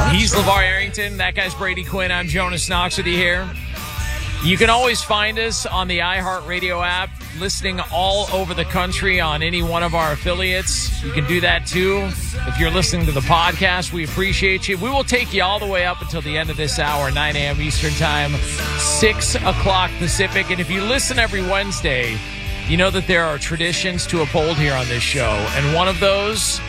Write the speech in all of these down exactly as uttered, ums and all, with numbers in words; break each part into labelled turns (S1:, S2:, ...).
S1: He's LeVar Arrington. That guy's Brady Quinn. I'm Jonas Knox with you here. You can always find us on the iHeartRadio app, listening all over the country on any one of our affiliates. You can do that too. If you're listening to the podcast, we appreciate you. We will take you all the way up until the end of this hour, nine a.m. Eastern Time, six o'clock Pacific. And if you listen every Wednesday, you know that there are traditions to uphold here on this show. And one of those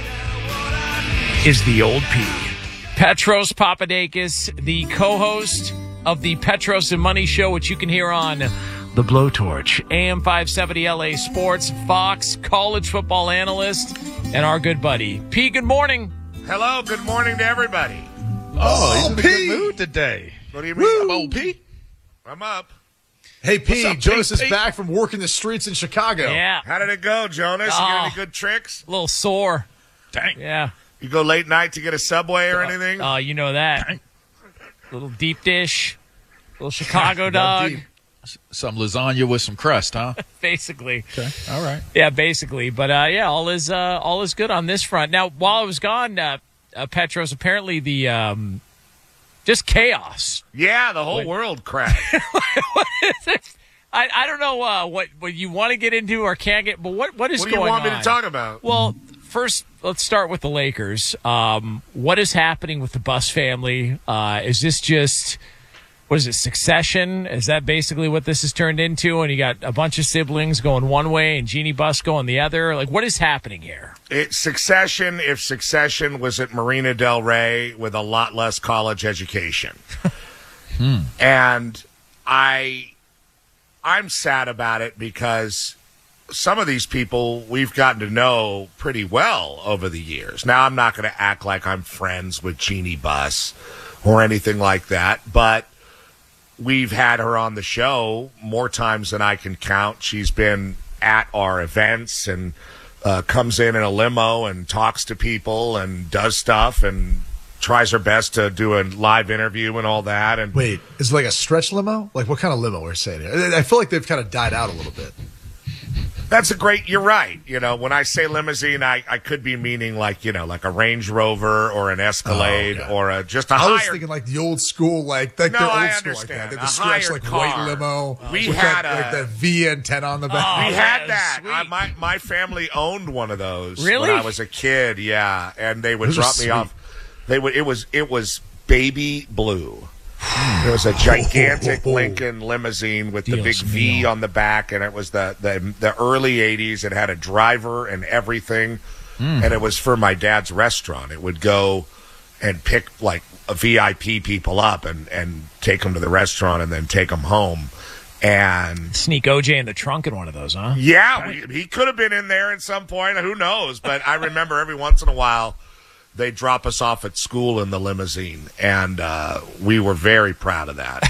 S1: is the old P. Petros Papadakis, the co-host of the Petros and Money Show, which you can hear on The Blowtorch, A M five seventy L A Sports, Fox, college football analyst, and our good buddy. P, good morning.
S2: Hello, good morning to everybody.
S3: Oh, he's in a good mood today.
S2: What do you mean?
S3: I'm old P.
S2: I'm up.
S3: Hey, P,
S4: up,
S3: Jonas
S4: P?
S3: is back from working the streets in Chicago.
S1: Yeah.
S2: How did it go, Jonas?
S1: Oh.
S2: You got any good tricks?
S1: A little sore.
S3: Dang.
S1: Yeah.
S2: You go late night to get a Subway or anything?
S1: Oh, uh, you know that.
S3: Dang.
S1: Little deep dish. Little Chicago dog.
S4: Some lasagna with some crust, huh?
S1: Basically.
S4: Okay. All right.
S1: Yeah, basically. But, uh, yeah, all is uh, all is good on this front. Now, while I was gone, uh, uh, Petros, apparently the um, just chaos.
S2: Yeah, the whole
S1: What?
S2: world crashed.
S1: What is it? I, I don't know uh, what, what you want to get into or can't get, but what, what is
S2: What do you
S1: going on?
S2: want me to talk about?
S1: Well, first, let's start with the Lakers. Um, what is happening with the Bus family? Uh, is this just, what is it, Succession? Is that basically what this has turned into? And you got a bunch of siblings going one way and Jeannie Buss going the other? Like, what is happening here?
S2: It's Succession if Succession was at Marina Del Rey with a lot less college education.
S4: hmm.
S2: And I... I'm sad about it because some of these people we've gotten to know pretty well over the years. Now, I'm not going to act like I'm friends with Jeannie Buss or anything like that, but we've had her on the show more times than I can count. She's been at our events and uh, comes in in a limo and talks to people and does stuff and tries her best to do a live interview and all that. And
S3: Wait, is it like a stretch limo? Like what kind of limo we're saying here? I feel like they've kind of died out a little bit.
S2: that's a great, you're right. You know, when I say limousine, I, I could be meaning like, you know, like a Range Rover or an Escalade
S3: Oh, okay.
S2: or a, just a
S3: I
S2: higher.
S3: was thinking like the old school, like, like
S2: No,
S3: the old
S2: I
S3: school
S2: understand.
S3: like that.
S2: A
S3: The stretch
S2: higher
S3: like
S2: car.
S3: white limo.
S2: We
S3: with
S2: had
S3: that,
S2: a-
S3: like that V antenna on the back.
S1: Oh,
S2: We
S1: man,
S2: had that.
S1: sweet.
S2: I, my my family owned one of those
S1: Really?
S2: when I was a kid. Yeah, and they would
S3: Those are
S2: drop me
S3: sweet.
S2: off. They would. It was it was baby blue. There was a gigantic Lincoln limousine with the big
S1: Dios
S2: V
S1: mío.
S2: on the back, and it was the the, the early eighties. It had a driver and everything, and it was for my dad's restaurant. It would go and pick like a V I P people up and and take them to the restaurant and then take them home. And
S1: Sneak O J in the trunk in one of those, huh?
S2: yeah, we, he could have been in there at some point. Who knows? But I remember every once in a while they drop us off at school in the limousine, and uh, we were very proud of that.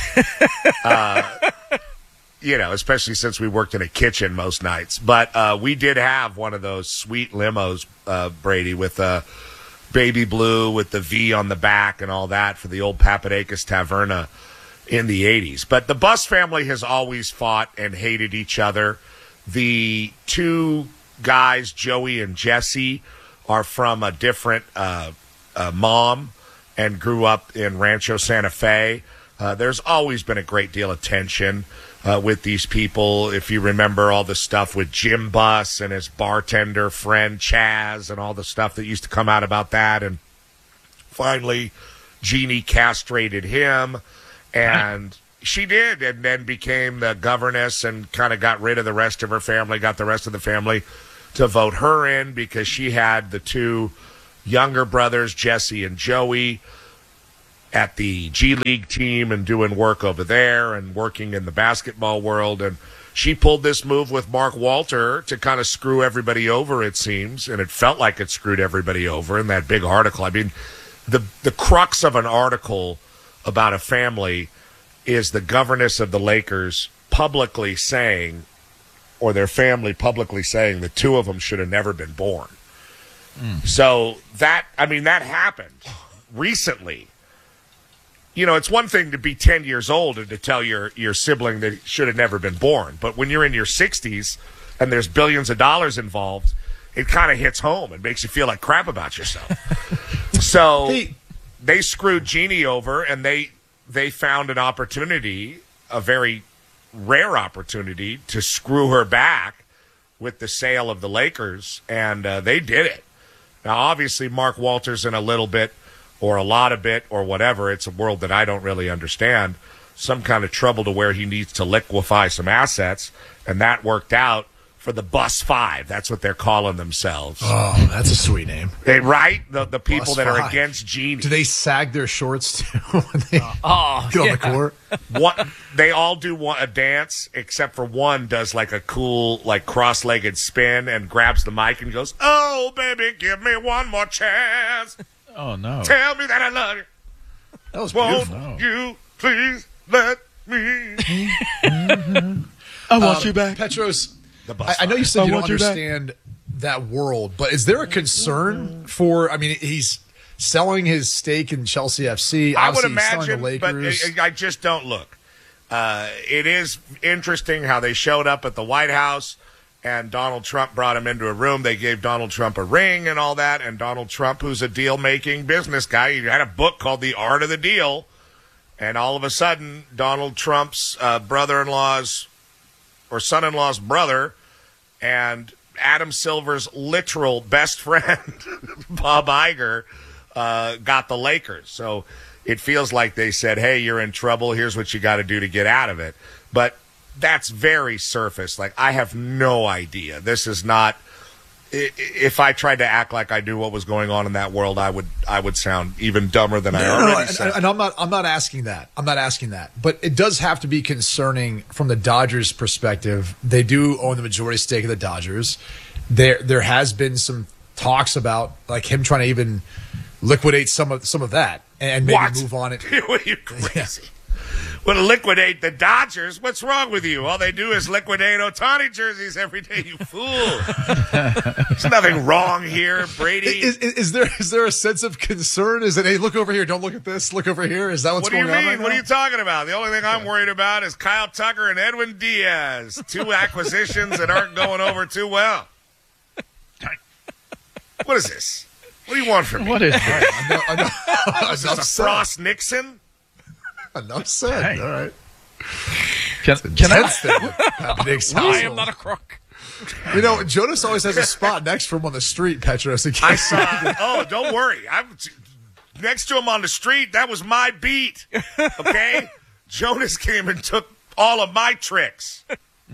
S2: uh, you know, especially since we worked in a kitchen most nights. But uh, we did have one of those sweet limos, uh, Brady, with a baby blue with the V on the back and all that for the old Papadakis Taverna in the eighties. But the Buss family has always fought and hated each other. The two guys, Joey and Jesse, are from a different uh, uh, mom and grew up in Rancho Santa Fe. Uh, there's always been a great deal of tension uh, with these people. If you remember all the stuff with Jim Buss and his bartender friend Chaz and all the stuff that used to come out about that. And finally, Jeannie castrated him, and she did, and then became the governess and kind of got rid of the rest of her family, got the rest of the family to vote her in because she had the two younger brothers, Jesse and Joey, at the G League team and doing work over there and working in the basketball world. And she pulled this move with Mark Walter to kind of screw everybody over, it seems. And it felt like it screwed everybody over in that big article. I mean, the the crux of an article about a family is the governess of the Lakers publicly saying, or their family publicly saying, the two of them should have never been born. Mm. So that, I mean, that happened recently. You know, it's one thing to be ten years old and to tell your, your sibling that he should have never been born. But when you're in your sixties and there's billions of dollars involved, it kind of hits home and makes you feel like crap about yourself. So,
S3: Hey,
S2: they screwed Jeannie over, and they they found an opportunity, a very rare opportunity, to screw her back with the sale of the Lakers, and uh, they did it. Now, obviously, Mark Walters in a little bit or a lot of bit or whatever, it's a world that I don't really understand, some kind of trouble to where he needs to liquefy some assets, and that worked out for the Bus Five. That's what they're calling themselves.
S3: Oh, that's a sweet name.
S2: They, right? The, the people
S3: Bus
S2: that are
S3: Five.
S2: against Jeannie.
S3: Do they sag their shorts too when they
S1: Oh,
S3: get on
S1: yeah.
S3: the court?
S2: One, they all do one, a dance, except for one does like a cool, like cross-legged spin and grabs the mic and goes, "Oh, baby, give me one more chance.
S4: Oh, no.
S2: Tell me that I love you.
S3: That was
S2: Won't
S3: beautiful.
S2: you please let me?"
S4: I want
S3: Um,
S4: you back.
S3: Petros,
S2: The Bus
S3: I, I know you said
S4: I
S3: you don't
S4: want you back.
S3: understand that world, but is there a concern for? I mean, he's selling his stake in Chelsea F C.
S2: I would
S3: Obviously, he's selling
S2: imagine,
S3: the
S2: but
S3: Lakers.
S2: I, I just don't look. Uh, it is interesting how they showed up at the White House, and Donald Trump brought him into a room. They gave Donald Trump a ring and all that, and Donald Trump, who's a deal-making business guy, he had a book called The Art of the Deal, and all of a sudden, Donald Trump's uh, brother-in-law's or son-in-law's brother and Adam Silver's literal best friend, Bob Iger, uh, got the Lakers. So it feels like they said, hey, you're in trouble. Here's what you got to do to get out of it. But that's very surface. Like, I have no idea. This is not i- if I tried to act like I knew what was going on in that world, I would I would sound even dumber than I
S3: No, no,
S2: already
S3: no, and,
S2: sound.
S3: and I'm not. I'm not asking that. I'm not asking that. But it does have to be concerning from the Dodgers' perspective. They do own the majority stake of the Dodgers. There, there has been some talks about like him trying to even liquidate some of some of that and maybe
S2: What?
S3: move on it.
S2: Are you crazy? Want to liquidate the Dodgers? What's wrong with you? All they do is liquidate Ohtani jerseys every day, you fool. There's nothing wrong here, Brady.
S3: Is, is, is there is there a sense of concern? Is it hey, look over here, don't look at this, look over here? Is that what's
S2: What do you
S3: going on?
S2: mean?
S3: right
S2: What are
S3: now?
S2: you talking about? The only thing I'm worried about is Kyle Tucker and Edwin Diaz. Two acquisitions that aren't going over too well. What is this? What do you want from me?
S4: What is that?
S3: I know, I know.
S2: Is
S3: Enough
S2: this a
S3: said.
S2: Frost Nixon?
S3: Enough said.
S4: Hey.
S3: All right.
S4: Can, can I?
S3: Intense thing with Pat Nick's
S1: I am
S3: household.
S1: not a crook.
S3: You know, Jonas always has a spot next to him on the street, Petros. in
S2: I
S3: case-
S2: saw. Oh, don't worry. I'm next to him on the street. That was my beat. Okay, Jonas came and took all of my tricks.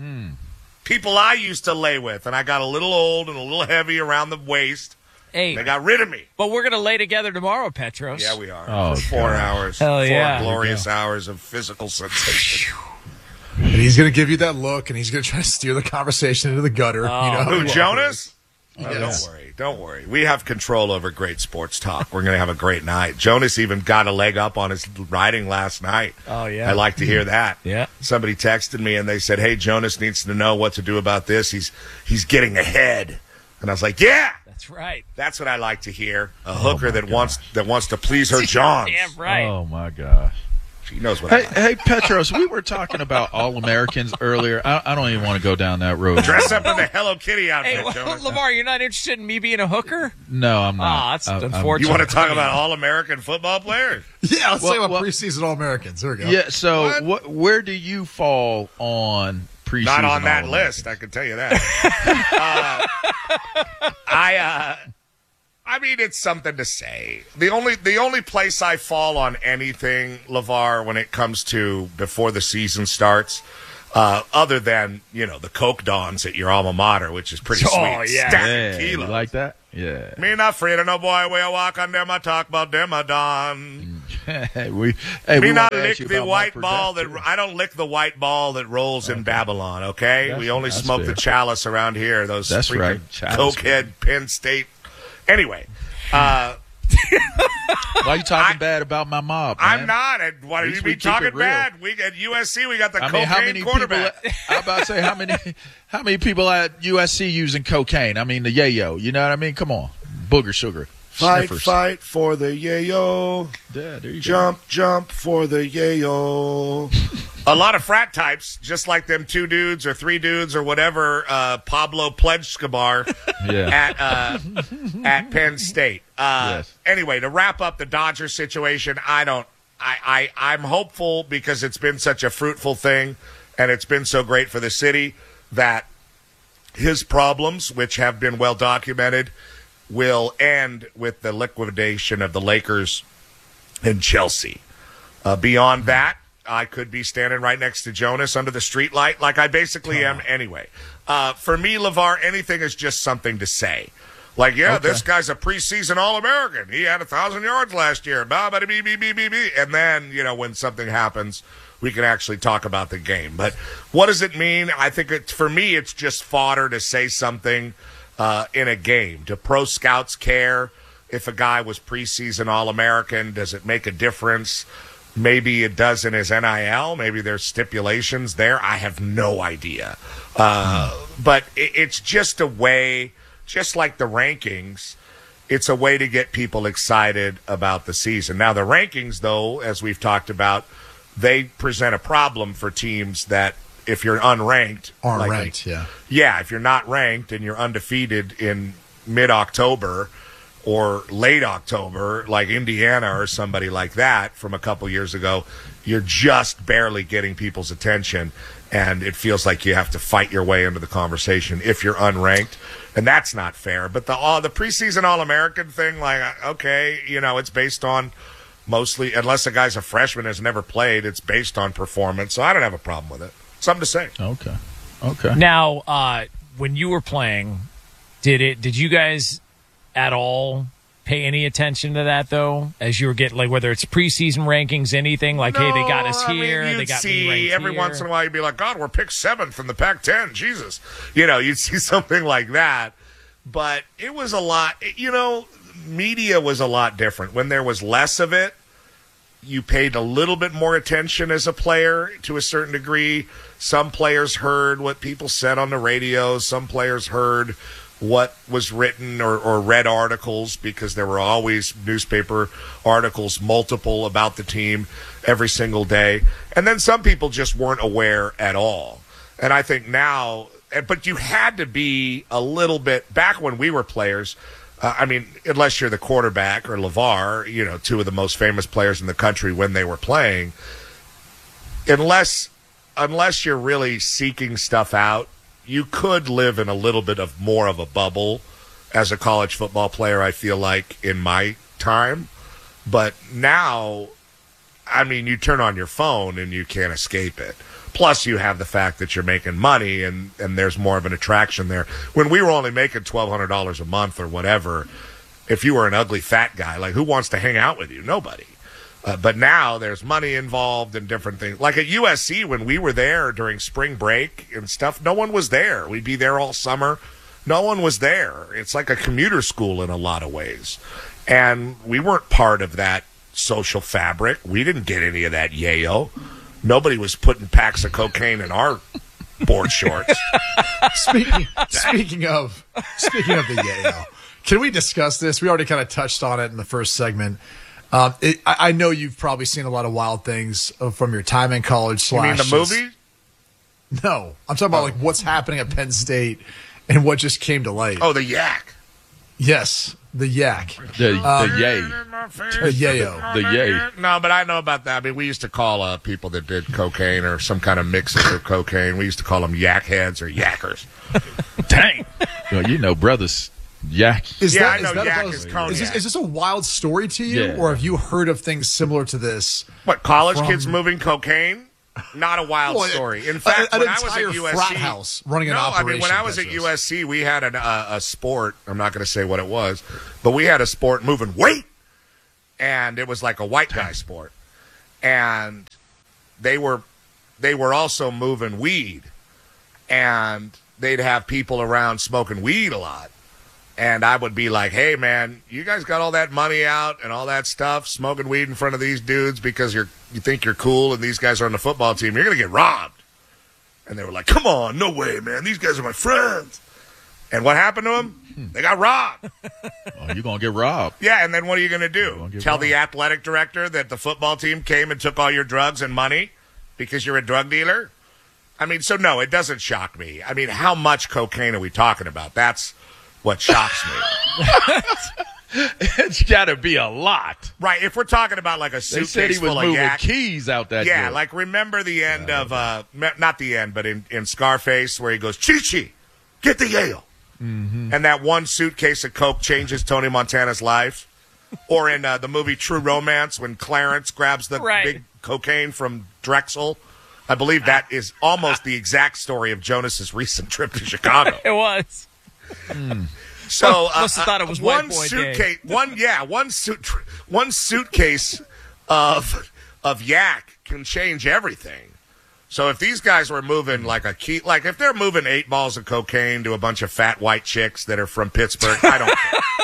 S2: People I used to lay with, and I got a little old and a little heavy around the waist.
S1: Hey,
S2: They got rid of me.
S1: but we're going to lay together tomorrow, Petros.
S2: Yeah, we are.
S4: Oh,
S2: For four
S4: gosh.
S2: hours.
S1: Hell
S2: four
S1: yeah.
S2: glorious hours of physical sensation.
S3: and he's going to give you that look, and he's going to try to steer the conversation into the gutter. you know,
S2: Who,
S3: He
S2: Jonas? Oh,
S3: Yes.
S2: don't worry. Don't worry. We have control over great sports talk. We're going to have a great night. Jonas even got a leg up on his riding last night.
S1: Oh, yeah.
S2: I like to hear that.
S1: Yeah.
S2: Somebody texted me and they said, hey, Jonas needs to know what to do about this. He's he's getting ahead. And I was like, yeah,
S1: That's right.
S2: that's what I like to hear. A hooker that wants that wants to please her Johns.
S1: Damn right.
S4: Oh, my gosh.
S2: She knows what I
S4: Hey,
S2: like.
S4: hey, Petros, we were talking about All-Americans earlier. I, I don't even want to go down that road.
S2: Dress up in the Hello Kitty outfit,
S1: Hey, well,
S2: Jonas.
S1: Lamar, you're not interested in me being a hooker?
S4: No, I'm not.
S1: Ah, that's
S4: I- I'm-
S1: unfortunate.
S2: You want to talk about all-American football players?
S3: Yeah, let's
S4: Well,
S3: say about
S4: well-
S3: preseason All-Americans. There we go.
S4: Yeah, so
S2: What?
S4: what? where do you fall on preseason?
S2: Not on that
S4: All-Americans?
S2: list, I can tell you that. uh, I, uh, I mean, it's something to say. The only, the only place I fall on anything, LeVar, when it comes to before the season starts, uh, other than you know the Coke Dons at your alma mater, which is pretty
S1: Oh,
S2: sweet.
S1: yeah.
S2: Stacking
S4: Yeah, you
S2: kilos.
S4: like that? Yeah.
S2: Me not afraid of no boy. We'll walk on them. I talk about them. I don.
S4: hey, we, hey,
S2: Me
S4: we
S2: not
S4: wanted to
S2: lick
S4: ask you
S2: the
S4: about
S2: white
S4: Mike
S2: ball that
S4: Burdett, too.
S2: I don't lick the white ball that rolls in Babylon. Okay,
S4: That's-
S2: we only
S4: that's
S2: smoke
S4: fair.
S2: the chalice around here. Those
S4: That's
S2: freaking
S4: right. Chalice.
S2: cokehead Penn State. Anyway, uh,
S4: Why are you talking
S2: I-
S4: bad about my mob, man?
S2: I'm not. And why
S4: At
S2: do you
S4: least
S2: be
S4: we keep
S2: talking
S4: it real.
S2: bad? We at U S C we got the
S4: I mean, how
S2: cocaine
S4: many
S2: quarterback.
S4: people? I'm about to say how many, how many people at U S C using cocaine? I mean, the yayo. You know what I mean? Come on, booger sugar.
S2: Fight,
S4: Sniffers.
S2: fight for the yayo.
S4: Yeah, there you
S2: Jump, jump for the yayo. A lot of frat types, just like them two dudes or three dudes or whatever, uh, Pablo Pledgeskabar
S4: go. Yeah.
S2: at uh, at Penn State. Uh,
S4: Yes.
S2: Anyway, to wrap up the Dodgers situation, I don't. I, I I'm hopeful because it's been such a fruitful thing, and it's been so great for the city that his problems, which have been well documented, will end with the liquidation of the Lakers and Chelsea. Uh, beyond that, I could be standing right next to Jonas under the streetlight, like I basically am anyway. Uh, for me, LeVar, anything is just something to say. Like, yeah,
S3: Okay.
S2: this guy's a preseason All-American. He had a thousand yards last year. Bah, bah, bee, bee, bee, bee, bee. And then, you know, when something happens, we can actually talk about the game. But what does it mean? I think it, for me, it's just fodder to say something uh, in a game. Do pro scouts care if a guy was preseason All-American? Does it make a difference? Maybe it does in his N I L. Maybe there's stipulations there. I have no idea. Uh, but it, it's just a way, just like the rankings, it's a way to get people excited about the season. Now, the rankings, though, as we've talked about, they present a problem for teams that if you're unranked.
S3: Aren't
S2: like-
S3: ranked, yeah.
S2: Yeah, if you're not ranked and you're undefeated in mid-October or late October, like Indiana or somebody like that from a couple years ago, you're just barely getting people's attention, and it feels like you have to fight your way into the conversation if you're unranked, and that's not fair. But the all the preseason All-American thing, like, okay, you know, it's based on mostly, unless a guy's a freshman has never played, it's based on performance, so I don't have a problem with it. Something to say.
S4: Okay. Okay.
S1: Now, uh, when you were playing, did it? Did you guys at all pay any attention to that though? As you were getting, like, whether it's preseason rankings, anything like, hey, they got us
S2: I mean,
S1: here,
S2: you'd
S1: they got
S2: see
S1: me ranked
S2: every
S1: here.
S2: once in a while you'd be like, God, we're picked seventh in the Pac ten. Jesus, you know, you'd see something like that. But it was a lot. You know, media was a lot different when there was less of it. You paid a little bit more attention as a player to a certain degree. Some players heard what people said on the radio. Some players heard what was written or, or read articles, because there were always newspaper articles, multiple, about the team every single day. And then some people just weren't aware at all. And I think now, but you had to be a little bit, back when we were players, Uh, I mean, unless you're the quarterback or LeVar, you know, two of the most famous players in the country when they were playing, unless unless you're really seeking stuff out, you could live in a little bit of more of a bubble as a college football player, I feel like, in my time. But now, I mean, you turn on your phone and you can't escape it. Plus, you have the fact that you're making money, and, and there's more of an attraction there. When we were only making twelve hundred dollars a month or whatever, if you were an ugly fat guy, like, who wants to hang out with you? Nobody. Uh, but now there's money involved and different things. Like at U S C, when we were there during spring break and stuff, no one was there. We'd be there all summer. No one was there. It's like a commuter school in a lot of ways. And we weren't part of that social fabric. We didn't get any of that yayo. Nobody was putting packs of cocaine in our board shorts.
S3: Speaking speaking of speaking of the yayo, can we discuss this? We already kind of touched on it in the first segment. Um, it, I, I know you've probably seen a lot of wild things uh, from your time in college.
S2: You
S3: Slash
S2: mean the
S3: just-
S2: movie?
S3: No, I'm talking about like what's happening at Penn State and what just came to light.
S2: Oh, the yak.
S3: Yes, the yak,
S4: The,
S3: Um,
S4: the yay.
S3: the yayo.
S4: The yay.
S2: No, but I know about that. I mean, we used to call uh, people that did cocaine or some kind of mixes of cocaine, we used to call them yak heads or yackers.
S4: Dang. Well, you know, brothers, yak.
S3: Is
S2: Yeah,
S3: that,
S2: I
S3: is
S2: know
S3: that
S2: yak
S3: about-
S2: is cognac.
S3: is this, is this a wild story to you,
S4: Yeah.
S3: or have you heard of things similar to this?
S2: What, college
S3: From-
S2: kids moving cocaine? Not a wild
S3: Well,
S2: story. In
S3: a-
S2: fact,
S3: an
S2: when I was
S3: entire
S2: at U S C,
S3: frat house running an
S2: no, I mean, when
S3: operation,
S2: I was at
S3: Petros.
S2: U S C, we had an, uh, a sport. I'm not going to say what it was, but we had a sport moving weight, and it was like a white guy sport, and they were they were also moving weed, and they'd have people around smoking weed a lot. And I would be like, hey, man, you guys got all that money out and all that stuff, smoking weed in front of these dudes because you're you think you're cool and these guys are on the football team. You're going to get robbed. And they were like, come on, no way, man. These guys are my friends. And what happened to them? Hmm. They got robbed.
S4: Oh, you're going to get robbed.
S2: Yeah, and then what are you going to do? Tell
S4: robbed.
S2: the athletic director that the football team came and took all your drugs and money because you're a drug dealer? I mean, so no, it doesn't shock me. I mean, how much cocaine are we talking about? That's what shocks me.
S4: It's got to be a lot.
S2: Right, if we're talking about like a suitcase
S4: they said he was
S2: full of
S4: moving
S2: yak,
S4: keys out that
S2: yeah,
S4: door.
S2: like remember the end of, uh, not the end, but in, in Scarface where he goes, Chi-Chi, get the Yale. Mm-hmm. And that one suitcase of coke changes Tony Montana's life. Or in uh, the movie True Romance when Clarence grabs the
S1: right.
S2: big cocaine from Drexel. I believe that is almost the exact story of Jonas's recent trip to Chicago.
S1: It was.
S2: Mm. So uh,
S1: must have thought it was
S2: one
S1: White Boy
S2: suitcase,
S1: Day.
S2: one yeah, one suit, one suitcase of of yak can change everything. So if these guys were moving like a key, like if they're moving eight balls of cocaine to a bunch of fat white chicks that are from Pittsburgh, I don't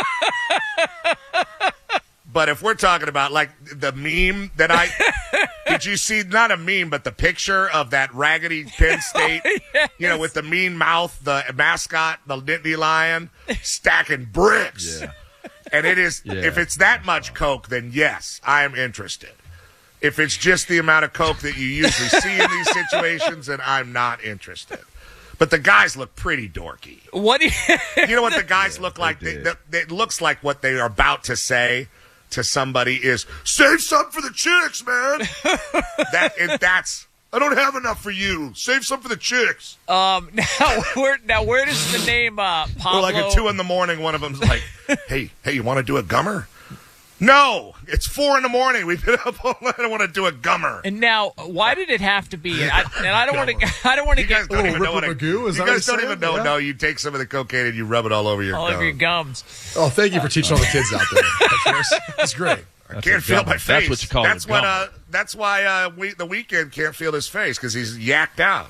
S2: care. But if we're talking about like the meme that I did, you see not a meme, but the picture of that raggedy Penn State,
S1: Yes.
S2: you know, with the mean mouth, the mascot, the Nittany Lion, stacking bricks.
S4: Yeah.
S2: And it is,
S4: Yeah.
S2: if it's that much coke, then yes, I am interested. If it's just the amount of coke that you usually see in these situations, then I'm not interested. But the guys look pretty dorky.
S1: What do you,
S2: You know what the guys look like?
S4: they
S2: They,
S4: did.
S2: they, it looks like what they are about to say to somebody is, save some for the chicks, man. that and that's, I don't have enough for you. Save some for the chicks.
S1: um, now where now where does the name uh, Pablo?
S2: Or like at two in the morning, one of them's like, hey, hey, you want to do a gummer? No, it's four in the morning. We've been up all night. I want to do a gummer.
S1: And now, why did it have to be? I, and I don't want to. I don't want to
S2: You guys
S1: get
S2: don't
S3: little
S2: even know what a,
S3: Ripper Magoo? Is
S2: you
S3: that what
S2: guys
S3: you're
S2: don't even
S3: saying?
S2: know.
S3: Yeah.
S2: No, you take some of the cocaine and you rub it all over your
S1: all
S2: gum.
S1: over your gums.
S3: Oh, thank you for teaching all the kids out there. That's, that's great.
S2: I
S4: That's
S2: can't
S4: a
S2: feel
S4: gummer.
S2: my face.
S4: That's what you call
S2: That's
S4: a
S2: what.
S4: gummer.
S2: Uh, that's why uh, we, the weekend can't feel his face because he's yacked out.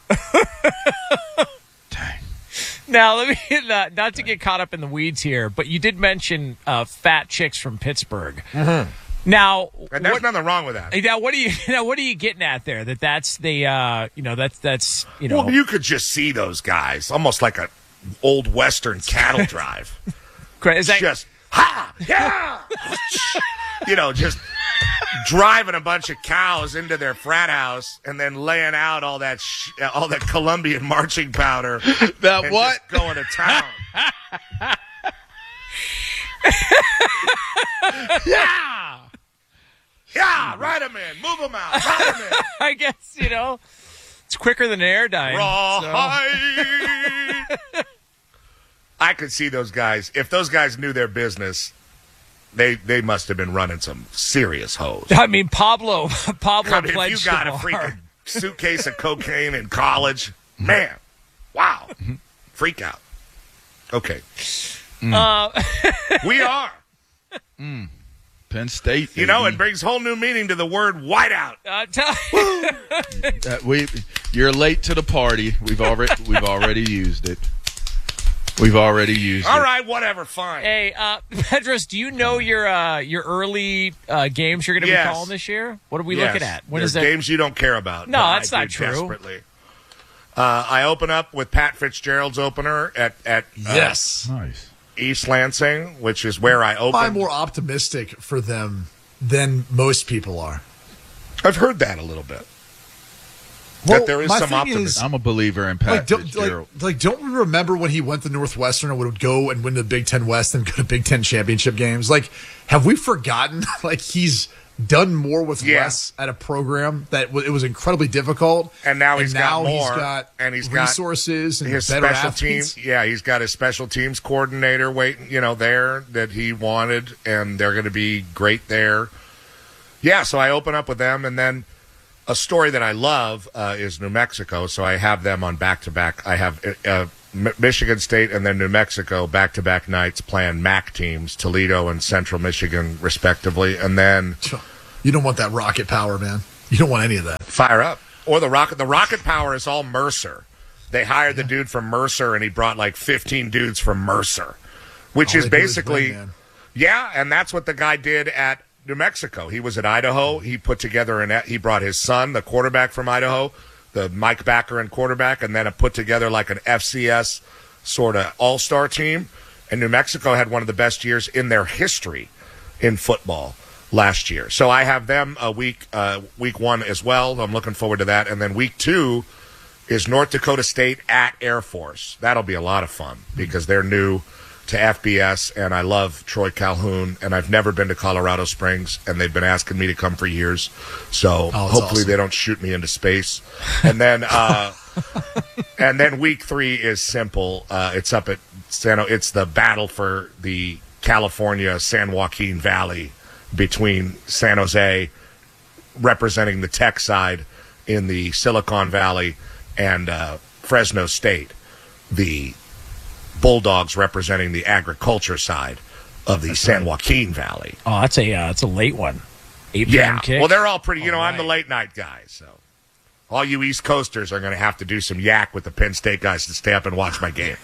S4: Dang.
S1: Now, let me not, not to get caught up in the weeds here, but you did mention uh, fat chicks from Pittsburgh. Mm-hmm. Now,
S2: And there's
S1: what,
S2: nothing wrong with that.
S1: now what are you? Now, what are you getting at there? That that's the uh, you know that's that's you know.
S2: Well, you could just see those guys almost like a old Western cattle drive.
S1: is that,
S2: Just ha yeah, you know, just driving a bunch of cows into their frat house and then laying out all that sh- all that Colombian marching powder.
S4: That
S2: and
S4: what?
S2: Just going to town.
S1: yeah.
S2: Yeah, ride them in, move them out, ride them in.
S1: I guess you know it's quicker than an air dime.
S2: Rawhide. I could see those guys. If those guys knew their business, they they must have been running some serious hoes.
S1: I mean, Pablo Pablo
S2: I mean, if
S1: pledged
S2: you got a
S1: the bar.
S2: freaking suitcase of cocaine in college, man, wow, freak out. Okay,
S1: Uh,
S2: we are.
S4: Penn State.
S2: You know, it
S4: baby.
S2: brings whole new meaning to the word whiteout.
S1: uh, tell-
S4: Uh, we, you're late to the party. We've already we've already used it. We've already used
S2: All
S4: it.
S2: right, whatever, fine.
S1: Hey, uh, Pedros, do you know your uh, your early uh, games you're going to
S2: Yes.
S1: be calling this year? What are we
S2: Yes,
S1: looking at? When
S2: there's
S1: is that?
S2: games you don't care about.
S1: No,
S2: but
S1: that's
S2: I
S1: not
S2: do
S1: true.
S2: Desperately. Uh, I open up with Pat Fitzgerald's opener at at uh,
S3: Yes.
S4: Nice.
S2: East Lansing, which is where I
S3: I'm
S2: opened.
S3: more optimistic for them than most people are.
S2: I've heard that a little bit.
S3: Well,
S2: that there is
S3: my
S2: some
S3: thing
S2: optimism.
S3: is-
S4: I'm a believer in Pat
S3: Like don't,
S4: Fitzgerald.
S3: like, like, don't we remember when he went to Northwestern and would go and win the Big Ten West and go to Big Ten championship games? Like, have we forgotten? Like, he's done more with
S2: Yeah.
S3: less at a program that w- it was incredibly difficult.
S2: And now he's got
S3: now
S2: more,
S3: He's got
S2: and he's got
S3: resources and
S2: his
S3: better
S2: special
S3: athletes.
S2: team. Yeah, he's got his special teams coordinator waiting, you know, there that he wanted, and they're going to be great there. Yeah, so I open up with them, and then a story that I love uh, is New Mexico. So I have them on back to back. I have uh, M- Michigan State and then New Mexico back to back nights playing M A C teams, Toledo and Central Michigan, respectively, and then
S3: You don't want that rocket power, man. You don't want any of that.
S2: fire up. Or the rocket. The rocket power is all Mercer. They hired the dude from Mercer, and he brought like fifteen dudes from Mercer, which
S3: All
S2: is
S3: they do is
S2: basically,
S3: win, man.
S2: yeah, and that's what the guy did at New Mexico. He was at Idaho. He put together an. He brought his son, the quarterback from Idaho, the Mike Baccarin quarterback, and then it put together like an F C S sort of all-star team, and New Mexico had one of the best years in their history in football last year. So I have them a week uh, week one as well. I'm looking forward to that. And then week two is North Dakota State at Air Force. That'll be a lot of fun because they're new to F B S, and I love Troy Calhoun, and I've never been to Colorado Springs, and they've been asking me to come for years. So
S3: Oh,
S2: hopefully
S3: awesome.
S2: they don't shoot me into space. And then uh, and then week three is simple. Uh, it's up at San. It's the battle for the California San Joaquin Valley between San Jose, representing the tech side in the Silicon Valley, and uh, Fresno State, the Bulldogs representing the agriculture side of the San Joaquin Valley.
S1: Oh, that's a uh, that's a late one. eight p m
S2: Yeah,
S1: kick.
S2: well, they're all pretty. You know,
S1: All
S2: I'm the
S1: right.
S2: late night guy, so all you East Coasters are going to have to do some yak with the Penn State guys to stay up and watch my game.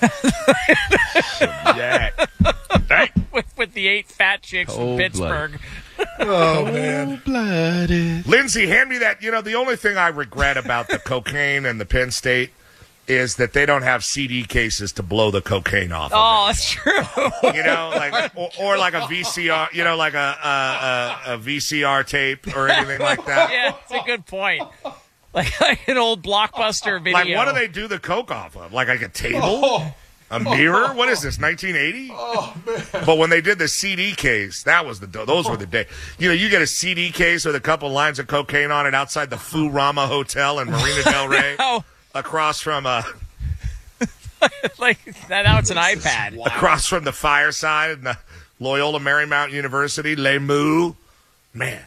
S4: Yeah.
S1: with, with the eight fat chicks from
S4: Cold-blooded.
S1: Pittsburgh.
S3: Oh, man.
S4: Blooded.
S2: Lindsay, hand me that. You know, the only thing I regret about the cocaine and the Penn State is that they don't have C D cases to blow the cocaine off.
S1: Oh,
S2: of
S1: that's true.
S2: it. You know, like or, or like a V C R. You know, like a a, a a V C R tape or anything like that.
S1: Yeah, that's a good point. Like, like an old Blockbuster video.
S2: Like, what do they do the coke off of? Like, like a table? A mirror? What is this, nineteen eighty? Oh, man. But when they did the C D case, that was the those were the day. You know, you get a C D case with a couple lines of cocaine on it outside the Furama Hotel in Marina Del Rey,
S1: No,
S2: across from uh,
S1: like that, now it's an iPad.
S2: across from the Fireside and the Loyola Marymount University, Les Moo. Man,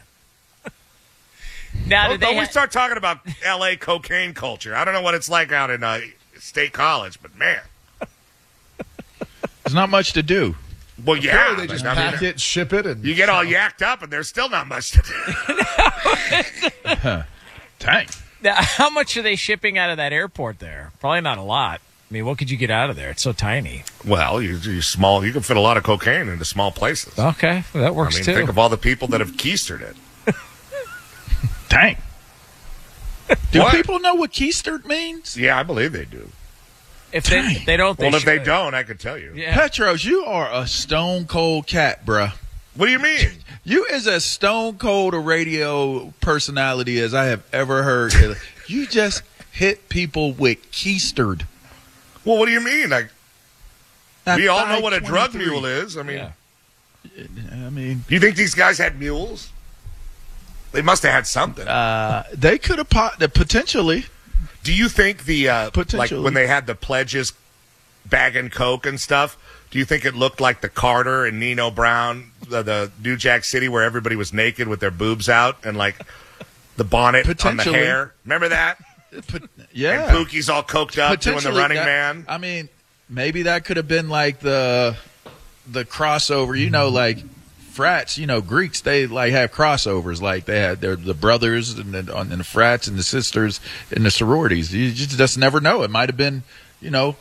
S1: Now,
S2: don't,
S1: did they
S2: don't we
S1: ha-
S2: start talking about L A cocaine culture? I don't know what it's like out in uh, State College, but man.
S4: There's not much to do.
S2: Well, yeah.
S3: Or they just
S2: I mean,
S3: pack it, ship it, and
S2: you get all yacked up, and there's still not much to do.
S4: Dang.
S1: now, how much are they shipping out of that airport there? Probably not a lot. I mean, what could you get out of there? It's so tiny.
S2: Well, you, you small. You can fit a lot of cocaine into small places.
S1: Okay, well, that
S2: I
S1: works
S2: mean,
S1: too.
S2: think of all the people that have keistered it.
S4: Dang. Do
S2: What?
S4: people know what keistered means?
S2: Yeah, I believe they do.
S1: if they,
S4: Dang.
S1: they don't, they
S2: Well, if they
S1: should.
S2: don't, I could tell you.
S1: Yeah.
S4: Petros, you are a stone cold cat, bruh.
S2: What do you mean?
S4: You is as stone cold a radio personality as I have ever heard. You just hit people with keistered.
S2: Well, what do you mean? Like, we all know
S4: At
S2: what a drug
S4: five twenty-three.
S2: mule is. I mean,
S1: Yeah.
S4: I mean,
S2: do you think these guys had mules? They must have had something.
S4: uh, they could have pot- potentially.
S2: Do you think the uh, like
S4: Potentially.
S2: when they had the pledges bagging coke and stuff? Do you think it looked like the Carter and Nino Brown, the, the New Jack City, where everybody was naked with their boobs out and like the bonnet on the
S4: Potentially.
S2: hair? Remember that?
S4: Pot- yeah.
S2: And Pookie's all coked up doing the
S4: Potentially,
S2: Running
S4: that-
S2: Man.
S4: I mean, maybe that could have been like the the crossover. You know, like frats. You know, Greeks they like have crossovers. Like they had their the brothers and the, and the frats and the sisters and the sororities. You just, just never know. It might have been, you know,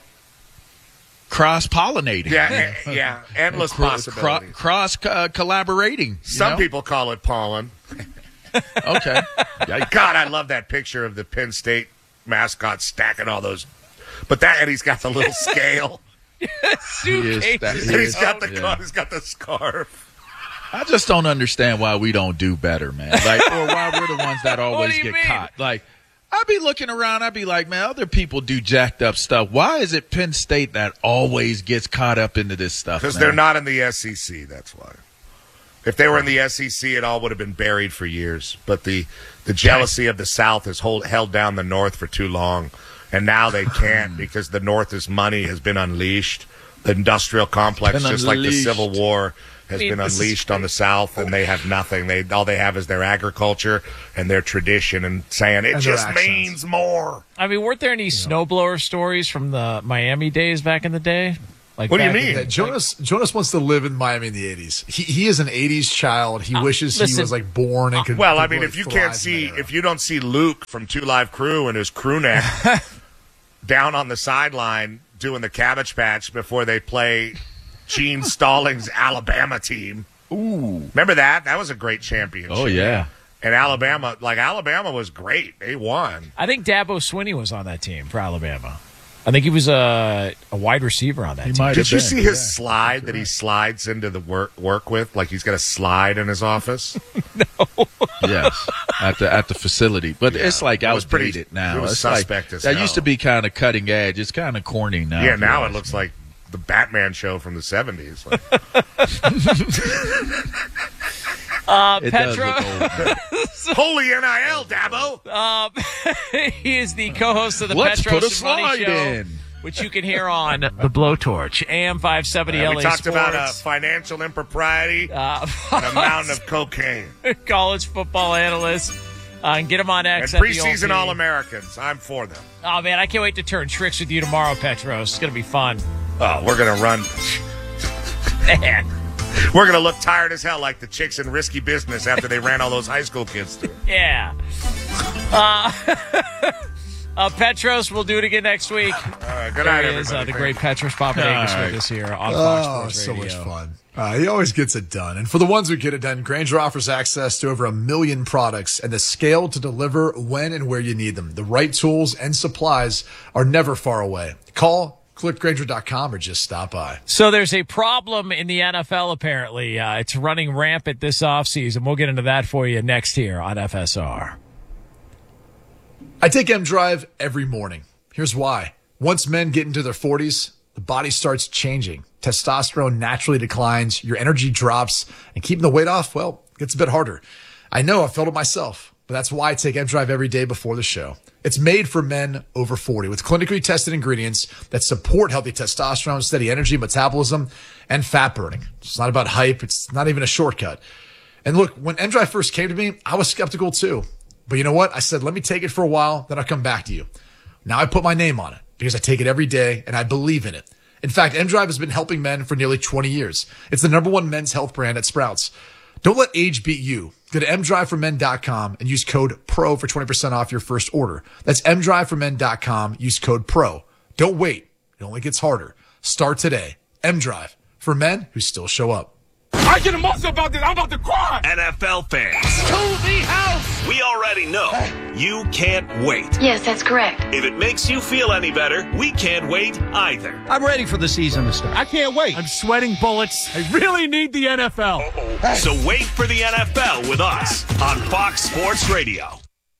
S4: cross pollinating.
S2: Yeah, eh, yeah, endless possibilities.
S4: cross uh, collaborating. you
S2: Some
S4: know?
S2: people call it pollen.
S4: Okay. Yikes.
S2: God, I love that picture of the Penn State mascot stacking all those. But that, and he's got the little scale,
S4: He is- that
S1: Suitcases.
S2: and he's
S4: is-
S2: got the
S4: yeah.
S2: he's got the scarf.
S4: I just don't understand why we don't do better, man. Like, or why we're the ones that always
S1: do you
S4: get
S1: mean?
S4: caught. Like, I'd be looking around, I'd be like, man, other people do jacked up stuff. Why is it Penn State that always gets caught up into this stuff?
S2: Because
S4: man?
S2: they're not in the S E C, that's why. If they were in the S E C, it all would have been buried for years. But the, the jealousy of the South has hold, held down the North for too long. And now they can't because the North's money has been unleashed. The industrial complex,
S4: Been
S2: just like the
S4: unleashed.
S2: Civil War, has
S1: I mean,
S2: been
S1: this is-
S2: unleashed on the South, and they have nothing. They All they have is their agriculture and their tradition and saying, it
S3: And their
S2: just
S3: accents.
S2: means more.
S1: I mean, weren't there any snowblower stories from the Miami days back in the day? Like,
S2: What do you
S1: back in
S2: mean?
S1: the-
S3: Yeah, Jonas Jonas wants to live in Miami in the eighties. He he is an eighties child. He wishes he
S1: listen.
S3: was like born and could.
S2: Well, I
S3: could
S2: mean,
S3: really
S2: if you
S3: thrive
S2: can't
S3: in
S2: see,
S3: that era.
S2: if you don't see Luke from Two Live Crew and his crew neck down on the sideline doing the Cabbage Patch before they play Gene Stallings' Alabama team.
S4: Ooh.
S2: Remember that? That was a great championship.
S4: Oh, yeah.
S2: And Alabama, like Alabama was great. They won.
S1: I think Dabo Swinney was on that team for Alabama. I think he was a, a wide receiver on that
S4: He
S1: team.
S4: might
S2: Did
S4: have
S2: you
S4: been,
S2: see his
S4: yeah.
S2: slide that he slides into the work work with? Like he's got a slide in his office?
S4: Yes, at the at the facility, but
S2: Yeah.
S4: it's like
S2: It was
S4: outdated
S2: pretty-
S4: now.
S2: it was
S4: it's
S2: suspect
S4: like,
S2: as
S4: that
S2: hell.
S4: used to be kind of cutting edge. It's kind of corny now.
S2: Yeah,
S4: if you
S2: now it
S4: ask
S2: looks
S4: me.
S2: like the Batman show from the seventies. Like,
S1: Uh,
S4: It does
S1: Petro,
S4: look old now.
S2: holy N I L, Dabo!
S1: um, he is the co-host of the
S4: Let's
S1: Petros
S4: put a
S1: and Money
S4: slide
S1: Show,
S4: in.
S1: which you can hear on the Blowtorch, A M five seventy
S2: Uh,
S1: L A
S2: we talked
S1: Sports,
S2: about uh, financial impropriety,
S1: uh,
S2: and a mountain of cocaine,
S1: college football analyst. Uh, and get him on
S2: and
S1: X. at the
S2: preseason
S1: O P.
S2: All-Americans. I'm for them.
S1: Oh, man, I can't wait to turn tricks with you tomorrow, Petros. It's going to be fun.
S2: Oh, we're going to run.
S1: Man.
S2: We're going to look tired as hell like the chicks in Risky Business after they ran all those high school kids through.
S1: Yeah. Uh, uh, Petros, we'll do it again next week.
S2: All right, good
S1: There
S2: night,
S1: he is,
S2: everybody.
S1: uh, the great Petros Papadakis
S4: All right.
S1: with us here on Fox
S3: Oh,
S1: Sports
S3: so
S1: Radio.
S3: much fun. Uh, he always gets it done. And for the ones who get it done, Grainger offers access to over a million products and the scale to deliver when and where you need them. The right tools and supplies are never far away. Call, click Grainger dot com, or just stop by.
S1: So there's a problem in the N F L, apparently. Uh, it's running rampant this offseason. We'll get into that for you next here on F S R.
S3: I take M Drive every morning. Here's why. Once men get into their forties, the body starts changing. Testosterone naturally declines, your energy drops, and keeping the weight off, well, gets a bit harder. I know, I felt it myself, but that's why I take M Drive every day before the show. It's made for men over forty with clinically tested ingredients that support healthy testosterone, steady energy, metabolism, and fat burning. It's not about hype. It's not even a shortcut. And look, when M Drive first came to me, I was skeptical too. But you know what? I said, let me take it for a while, then I'll come back to you. Now I put my name on it because I take it every day and I believe in it. In fact, M Drive has been helping men for nearly twenty years. It's the number one men's health brand at Sprouts. Don't let age beat you. Go to m drive for men dot com and use code PRO for twenty percent off your first order. That's m drive for men dot com. Use code PRO. Don't wait. It only gets harder. Start today. M-Drive, for men who still show up.
S5: I get emotional about this. I'm about to cry.
S6: N F L fans,
S5: To the house.
S6: we already know you can't wait.
S7: Yes, that's correct.
S6: If it makes you feel any better, we can't wait either.
S8: I'm ready for the season to start.
S5: I can't wait. I'm sweating bullets. I really need the N F L.
S6: So wait for the N F L with us on Fox Sports Radio.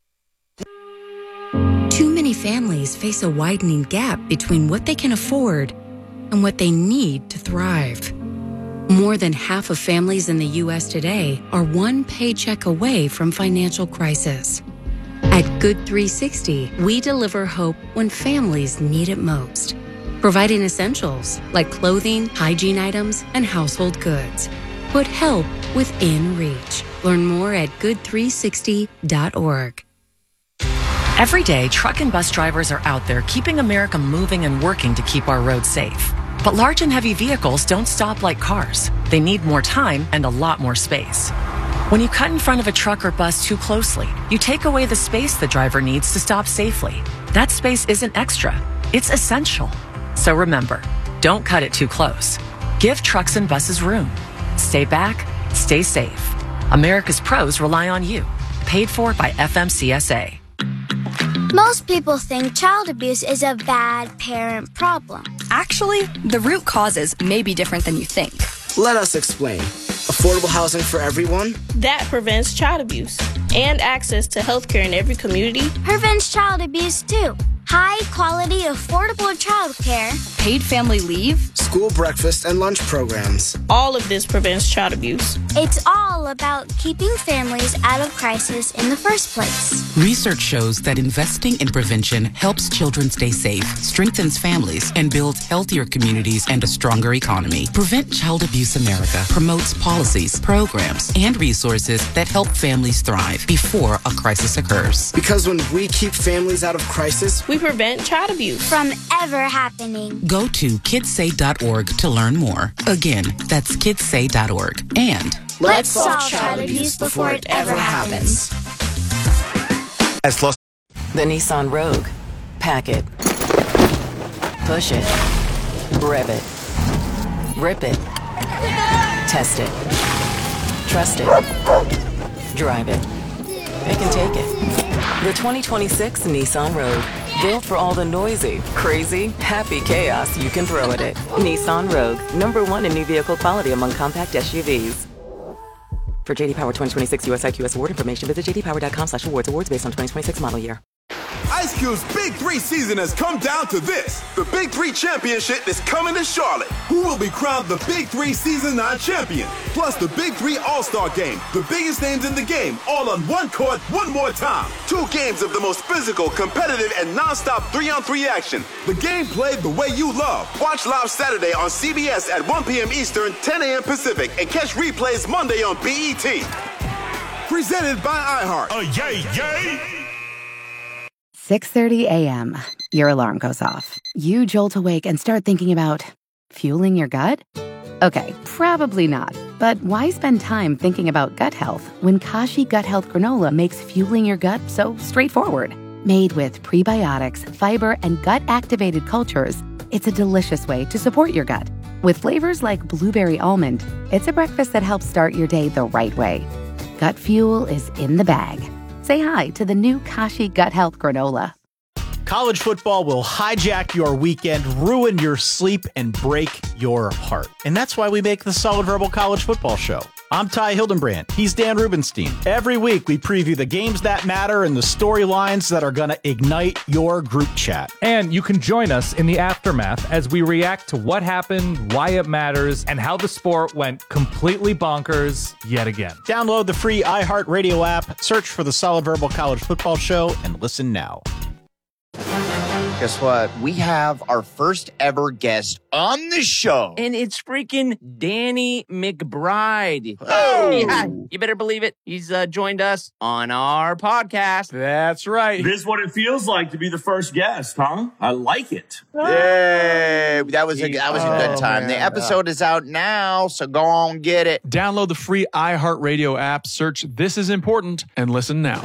S9: Too many families face a widening gap between what they can afford and what they need to thrive. More than half of families in the U S today are one paycheck away from financial crisis. At Good three sixty, we deliver hope when families need it most, providing essentials like clothing, hygiene items, and household goods. Put help within reach. Learn more at good three sixty dot org.
S10: Every day, truck and bus drivers are out there keeping America moving and working to keep our roads safe. But large and heavy vehicles don't stop like cars. They need more time and a lot more space. When you cut in front of a truck or bus too closely, you take away the space the driver needs to stop safely. That space isn't extra, it's essential. So remember, don't cut it too close. Give trucks and buses room. Stay back, stay safe. America's pros rely on you. Paid for by F M C S A.
S11: Most people think child abuse is a bad parent problem.
S12: Actually, the root causes may be different than you think.
S13: Let us explain. Affordable housing for everyone?
S14: That prevents child abuse and access to health care in every community.
S11: Prevents child abuse too. High quality, affordable child care.
S12: Paid family leave.
S13: School breakfast and lunch programs.
S14: All of this prevents child abuse.
S11: It's all about keeping families out of crisis in the first place.
S15: Research shows that investing in prevention helps children stay safe, strengthens families, and builds healthier communities and a stronger economy. Prevent Child Abuse America promotes policies, programs, and resources that help families thrive before a crisis occurs.
S13: Because when we keep families out of crisis,
S14: we prevent child abuse
S11: from ever happening.
S15: Go to kids say dot org to learn more. Again, that's kids say dot org. And
S11: let's solve child abuse before it ever happens.
S10: The Nissan Rogue. Pack it. Push it. Rev it. Rip it. Test it. Trust it. Drive it. Pick and take it. The twenty twenty-six Nissan Rogue. Built for all the noisy, crazy, happy chaos you can throw at it. Nissan Rogue, number one in new vehicle quality among compact S U Vs. For J D Power twenty twenty-six U S I Q S award information, visit j d power dot com slash awards. Awards based on twenty twenty-six model year.
S7: Ice Cube's Big Three season has come down to this. The Big Three Championship is coming to Charlotte. Who will be crowned the Big Three Season nine champion? Plus the Big Three All-Star Game. The biggest names in the game, all on one court, one more time. Two games of the most physical, competitive, and non-stop three-on-three action. The game played the way you love. Watch live Saturday on C B S at one p.m. Eastern, ten a.m. Pacific, and catch replays Monday on B E T. Presented by iHeart.
S6: Oh, yay, yay!
S8: six thirty a.m. Your alarm goes off. You jolt awake and start thinking about fueling your gut? Okay, probably not. But why spend time thinking about gut health when Kashi Gut Health Granola makes fueling your gut so straightforward? Made with prebiotics, fiber, and gut-activated cultures, it's a delicious way to support your gut. With flavors like blueberry almond, it's a breakfast that helps start your day the right way. Gut fuel is in the bag. Say hi to the new Kashi Gut Health Granola.
S16: College football will hijack your weekend, ruin your sleep, and break your heart. And that's why we make the Solid Verbal College Football Show. I'm Ty Hildenbrand. He's Dan Rubenstein. Every week, we preview the games that matter and the storylines that are going to ignite your group chat.
S5: And you can join us in the aftermath as we react to what happened, why it matters, and how the sport went completely bonkers yet again.
S16: Download the free iHeartRadio app, search for the Solid Verbal College Football Show, and listen now.
S17: Guess what? We have our first ever guest on the show.
S18: And it's freaking Danny McBride.
S17: Oh!
S18: Yeah, you better believe it. He's uh, joined us on our podcast.
S5: That's right.
S19: This is what it feels like to be the first guest, huh? I like it.
S17: Yay! That was a, that was a good time.
S19: Oh,
S17: the episode is out now, so go on, get it.
S20: Download the free iHeartRadio app, search This Is Important, and listen now.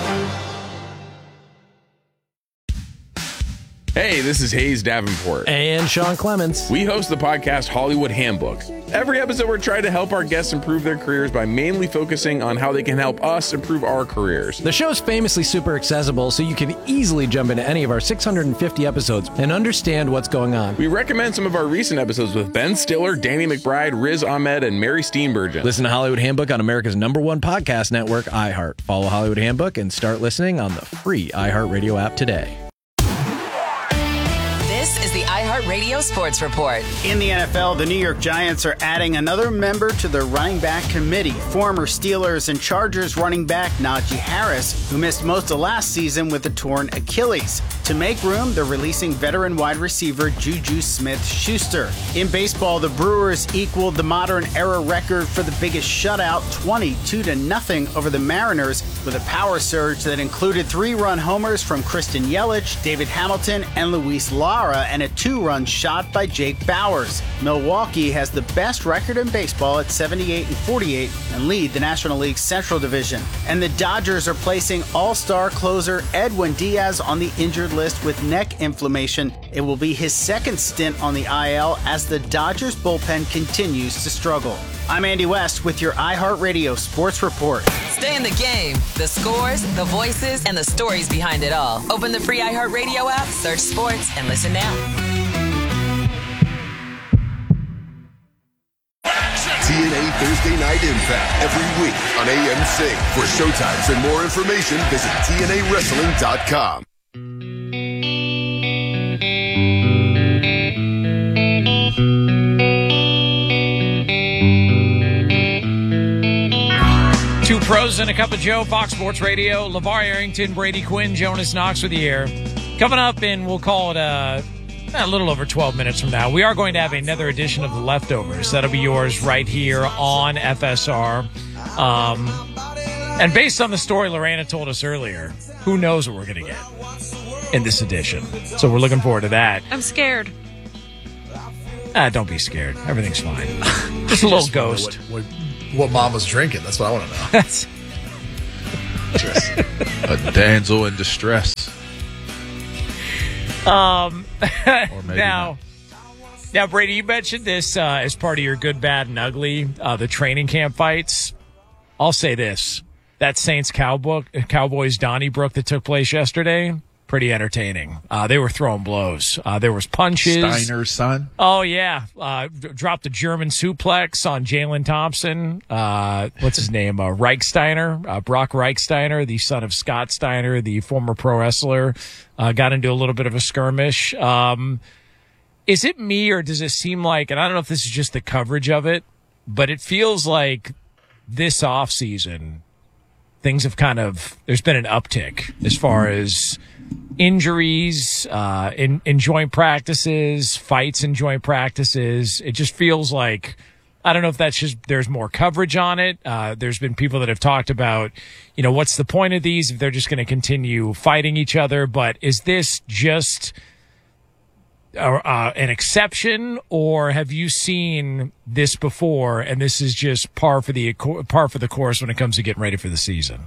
S21: Hey, this is Hayes Davenport.
S16: And Sean Clements.
S21: We host the podcast Hollywood Handbook. Every episode, we're trying to help our guests improve their careers by mainly focusing on how they can help us improve our careers.
S16: The show's famously super accessible, so you can easily jump into any of our six hundred fifty episodes and understand what's going on.
S21: We recommend some of our recent episodes with Ben Stiller, Danny McBride, Riz Ahmed, and Mary Steenburgen.
S16: Listen to Hollywood Handbook on America's number one podcast network, iHeart. Follow Hollywood Handbook and start listening on the free iHeartRadio app today.
S10: This is the iHeartRadio Sports Report.
S22: In the N F L, the New York Giants are adding another member to their running back committee. Former Steelers and Chargers running back Najee Harris, who missed most of last season with a torn Achilles. To make room, they're releasing veteran wide receiver Juju Smith-Schuster. In baseball, the Brewers equaled the modern-era record for the biggest shutout, twenty-two to nothing over the Mariners, with a power surge that included three-run homers from Kristen Yelich, David Hamilton, and Luis Lara, and a two-run shot by Jake Bowers. Milwaukee has the best record in baseball at seventy-eight and forty-eight and lead the National League Central Division. And the Dodgers are placing all-star closer Edwin Diaz on the injured list with neck inflammation. It will be his second stint on the I L as the Dodgers bullpen continues to struggle. I'm Andy West with your iHeartRadio Sports Report.
S10: Stay in the game. The scores, the voices, and the stories behind it all. Open the free iHeartRadio app, search sports, and listen now.
S23: T N A Thursday Night Impact every week on A M C. For showtimes and more information, visit T N A wrestling dot com.
S1: Two pros and a cup of Joe, Fox Sports Radio. LeVar Arrington, Brady Quinn, Jonas Knox with you here. Coming up in, we'll call it a, a little over twelve minutes from now, we are going to have another edition of The Leftovers. That'll be yours right here on F S R. Um, and based on the story Lorena told us earlier, who knows what we're going to get in this edition. So we're looking forward to that.
S24: I'm scared.
S1: Ah, don't be scared. Everything's fine. Just a little ghost.
S3: What, what, what mom was drinking. That's what I want to know.
S1: That's
S4: a damsel in distress.
S1: Um,
S4: Or maybe
S1: now, now, Brady, you mentioned this uh, as part of your good, bad, and ugly, uh, the training camp fights. I'll say this. that Saints Cowboy, Cowboys Donnybrook that took place yesterday, pretty entertaining. Uh, they were throwing blows. Uh, there was punches.
S4: Steiner's son.
S1: Oh, yeah. Uh, d- dropped a German suplex on Jalen Thompson. Uh, what's his name? Uh, Reichsteiner. Uh, Brock Reichsteiner, the son of Scott Steiner, the former pro wrestler, uh, got into a little bit of a skirmish. Um, is it me, or does it seem like, and I don't know if this is just the coverage of it, but it feels like this offseason, things have kind of, there's been an uptick as far as injuries, uh, in, in joint practices, fights in joint practices. It just feels like, I don't know if that's just, there's more coverage on it. Uh, there's been people that have talked about, you know, what's the point of these if they're just going to continue fighting each other? But is this just uh, uh, an exception, or have you seen this before and this is just par for the par for the course when it comes to getting ready for the season?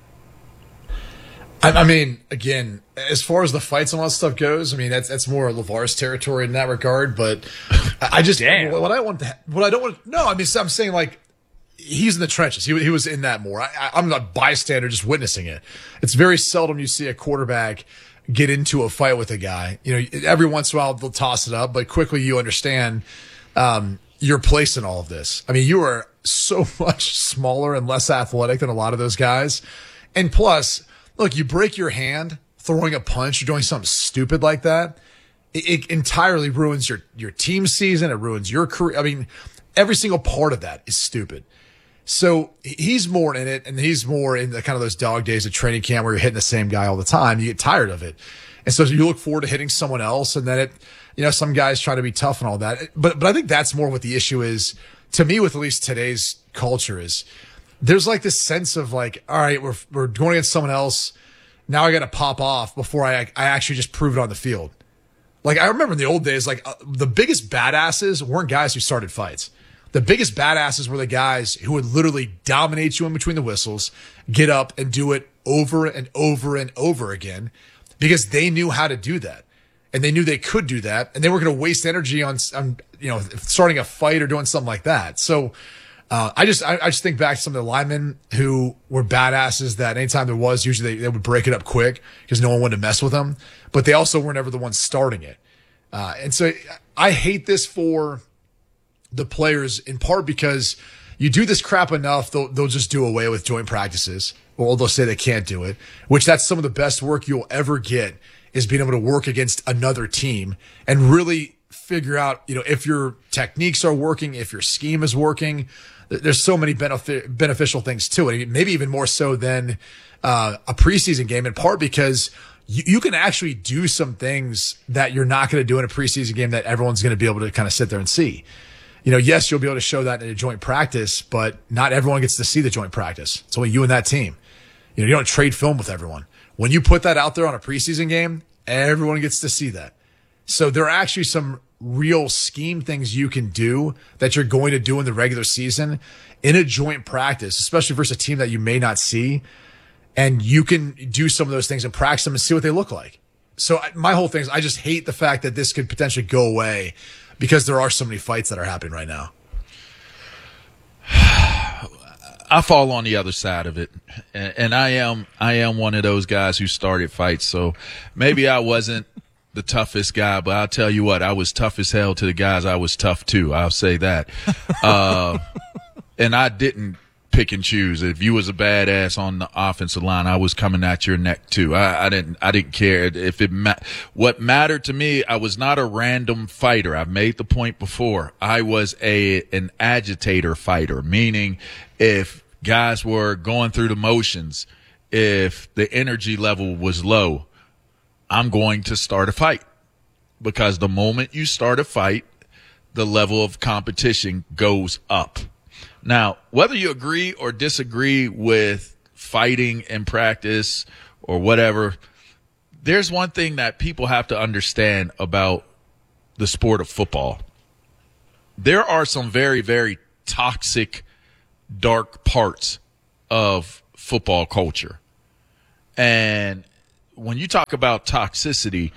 S3: I, I mean, again, as far as the fights and all that stuff goes, I mean, that's that's more LeVar's territory in that regard. But I just
S1: Damn.
S3: what I want to, what I don't want. No, I mean, I'm saying like he's in the trenches. He he was in that more. I, I'm a bystander, just witnessing it. It's very seldom you see a quarterback get into a fight with a guy. You know, every once in a while they'll toss it up, but quickly you understand um, your place in all of this. I mean, you are so much smaller and less athletic than a lot of those guys, and plus. Look, you break your hand throwing a punch or doing something stupid like that, it, it entirely ruins your, your team season. It ruins your career. I mean, every single part of that is stupid. So he's more in it, and he's more in the kind of those dog days of training camp where you're hitting the same guy all the time. You get tired of it. And so you look forward to hitting someone else, and then it, you know, some guys try to be tough and all that. But, but I think that's more what the issue is to me with at least today's culture is, there's like this sense of like, all right, we're we're going against someone else. Now I got to pop off before I I actually just prove it on the field. Like I remember in the old days, like uh, the biggest badasses weren't guys who started fights. The biggest badasses were the guys who would literally dominate you in between the whistles, get up and do it over and over and over again because they knew how to do that. And they knew they could do that, and they weren't going to waste energy on, on, you know, starting a fight or doing something like that. So, Uh, I just, I, I just think back to some of the linemen who were badasses that anytime there was, usually they, they would break it up quick because no one wanted to mess with them, but they also were never the ones starting it. Uh, and so I hate this for the players in part because you do this crap enough, they'll, they'll just do away with joint practices, or they'll say they can't do it, which that's some of the best work you'll ever get is being able to work against another team and really figure out, you know, if your techniques are working, if your scheme is working. There's so many benefit, beneficial things to it, maybe even more so than uh, a preseason game, in part because you, you can actually do some things that you're not going to do in a preseason game that everyone's going to be able to kind of sit there and see. You know, yes, you'll be able to show that in a joint practice, but not everyone gets to see the joint practice. It's only you and that team. You know, you don't trade film with everyone. When you put that out there on a preseason game, everyone gets to see that. So there are actually some real scheme things you can do that you're going to do in the regular season in a joint practice, especially versus a team that you may not see. And you can do some of those things and practice them and see what they look like. So my whole thing is I just hate the fact that this could potentially go away because there are so many fights that are happening right now.
S4: I fall on the other side of it, and, and I am I am one of those guys who started fights. So maybe I wasn't the toughest guy, but I'll tell you what, I was tough as hell to the guys I was tough to. I'll say that. Uh, and I didn't pick and choose. If you was a badass on the offensive line, I was coming at your neck too. I, I didn't, I didn't care if it, ma- what mattered to me, I was not a random fighter. I've made the point before. I was a, an agitator fighter, meaning if guys were going through the motions, if the energy level was low, I'm going to start a fight, because the moment you start a fight, the level of competition goes up. Now, whether you agree or disagree with fighting in practice or whatever, there's one thing that people have to understand about the sport of football. There are some very, very toxic, dark parts of football culture. And when you talk about toxicity,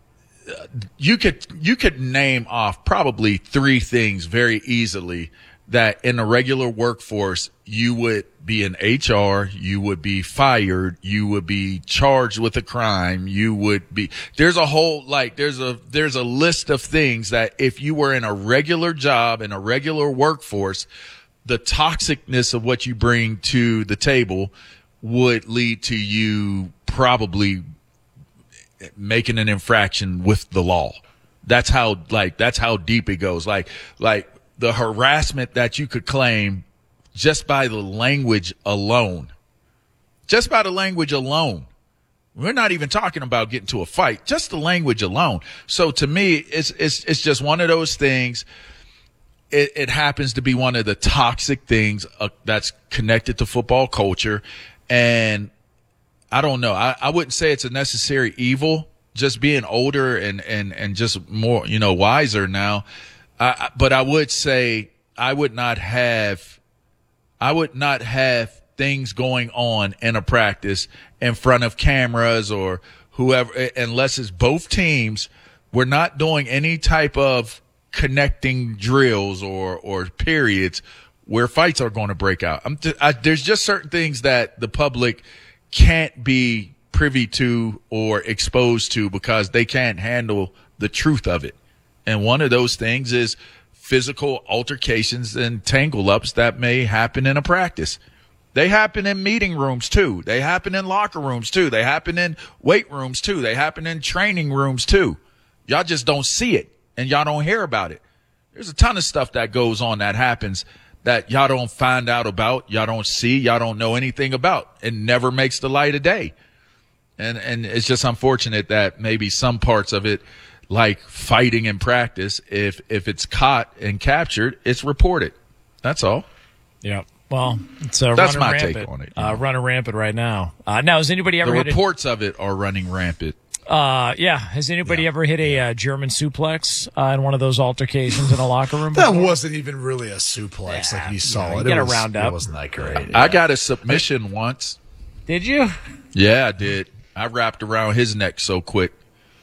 S4: you could you could name off probably three things very easily that in a regular workforce, you would be in H R, you would be fired, you would be charged with a crime, you would be, there's a whole, like, there's a, there's a list of things that if you were in a regular job, in a regular workforce, the toxicness of what you bring to the table would lead to you probably making an infraction with the law. That's how, like, that's how deep it goes. Like, like the harassment that you could claim just by the language alone, just by the language alone. We're not even talking about getting to a fight, just the language alone. So to me, it's, it's, it's just one of those things. It, it happens to be one of the toxic things uh, that's connected to football culture. And I don't know. I, I wouldn't say it's a necessary evil, just being older and, and, and just more, you know, wiser now. I, but I would say I would not have, I would not have things going on in a practice in front of cameras or whoever, unless it's both teams. We're not doing any type of connecting drills or, or periods where fights are going to break out. I'm t- I, there's just certain things that the public can't be privy to or exposed to because they can't handle the truth of it. And one of those things is physical altercations and tangle-ups that may happen in a practice. They happen in meeting rooms too. They happen in locker rooms too. They happen in weight rooms too. They happen in training rooms too. Y'all just don't see it and y'all don't hear about it. There's a ton of stuff that goes on that happens that y'all don't find out about, y'all don't see, y'all don't know anything about. It never makes the light of day. And and it's just unfortunate that maybe some parts of it, like fighting in practice, if if it's caught and captured, it's reported. That's all.
S1: Yeah. Well, it's uh,
S4: That's
S1: running
S4: my
S1: rampant.
S4: take on it.
S1: Uh, running rampant right now. Uh, now, has anybody ever
S4: the
S1: hit
S4: reports a, of it are running rampant.
S1: Uh, yeah. Has anybody yeah. ever hit a uh, German suplex uh, in one of those altercations in a locker room?
S3: That wasn't even really a suplex, yeah, like you saw
S1: yeah,
S3: it.
S1: You got
S3: it
S1: a
S3: was,
S1: round up.
S3: It wasn't that great.
S4: Yeah. I got a submission once.
S1: Did you?
S4: Yeah, I did. I wrapped around his neck so quick.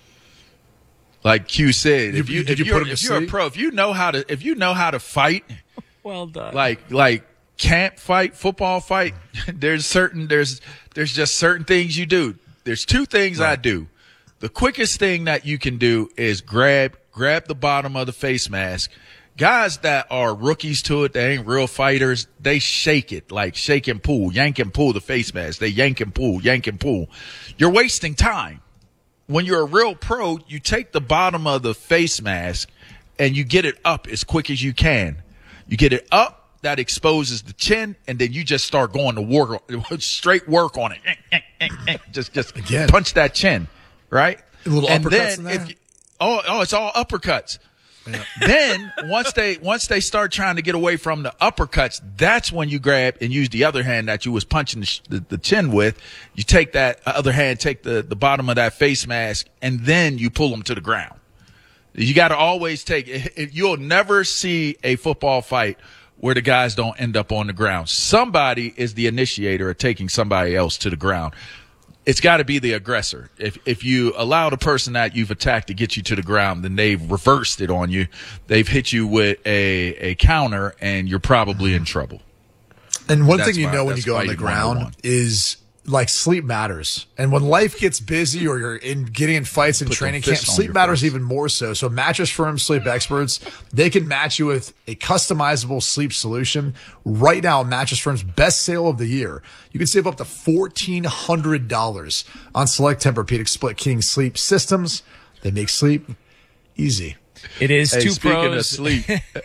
S4: Like Q said,
S3: you,
S4: if you,
S3: did
S4: if
S3: you
S4: you're,
S3: put him
S4: if
S3: to
S4: you're
S3: sleep?
S4: a pro, if you know how to, if you know how to fight,
S1: well done.
S4: Like, like camp fight, football fight. There's certain, there's, there's just certain things you do. There's two things right. I do. The quickest thing that you can do is grab, grab the bottom of the face mask. Guys that are rookies to it, they ain't real fighters, they shake it, like shake and pull, yank and pull the face mask. They yank and pull, yank and pull. You're wasting time. When you're a real pro, you take the bottom of the face mask and you get it up as quick as you can. You get it up, that exposes the chin, and then you just start going to work, straight work on it. Just, just
S3: Again.
S4: punch that chin, right?
S3: A little
S4: and
S3: uppercuts
S4: then
S3: in there?
S4: if you, oh, oh, it's all uppercuts. Yeah. Then once they once they start trying to get away from the uppercuts, that's when you grab and use the other hand that you was punching the, sh- the, the chin with. You take that other hand, take the, the bottom of that face mask, and then you pull them to the ground. You got to always take it. You'll never see a football fight where the guys don't end up on the ground. Somebody is the initiator of taking somebody else to the ground. It's got to be the aggressor. If if you allow the person that you've attacked to get you to the ground, then they've reversed it on you. They've hit you with a, a counter, and you're probably in trouble.
S3: And one
S4: That's
S3: thing you
S4: why-
S3: know when
S4: that's
S3: you go
S4: why
S3: on the
S4: you wanna
S3: ground
S4: want.
S3: is like sleep matters. And when life gets busy or you're in getting in fights and
S4: Put
S3: training
S4: them
S3: camp,
S4: fists on
S3: sleep
S4: your
S3: matters
S4: face.
S3: even more so. So Mattress Firm Sleep Experts, they can match you with a customizable sleep solution. Right now, Mattress Firm's best sale of the year. You can save up to fourteen hundred dollars on select Tempur-Pedic split king sleep systems. They make sleep easy.
S1: It is
S4: Hey,
S1: two
S4: speaking
S1: pros.
S4: of sleep,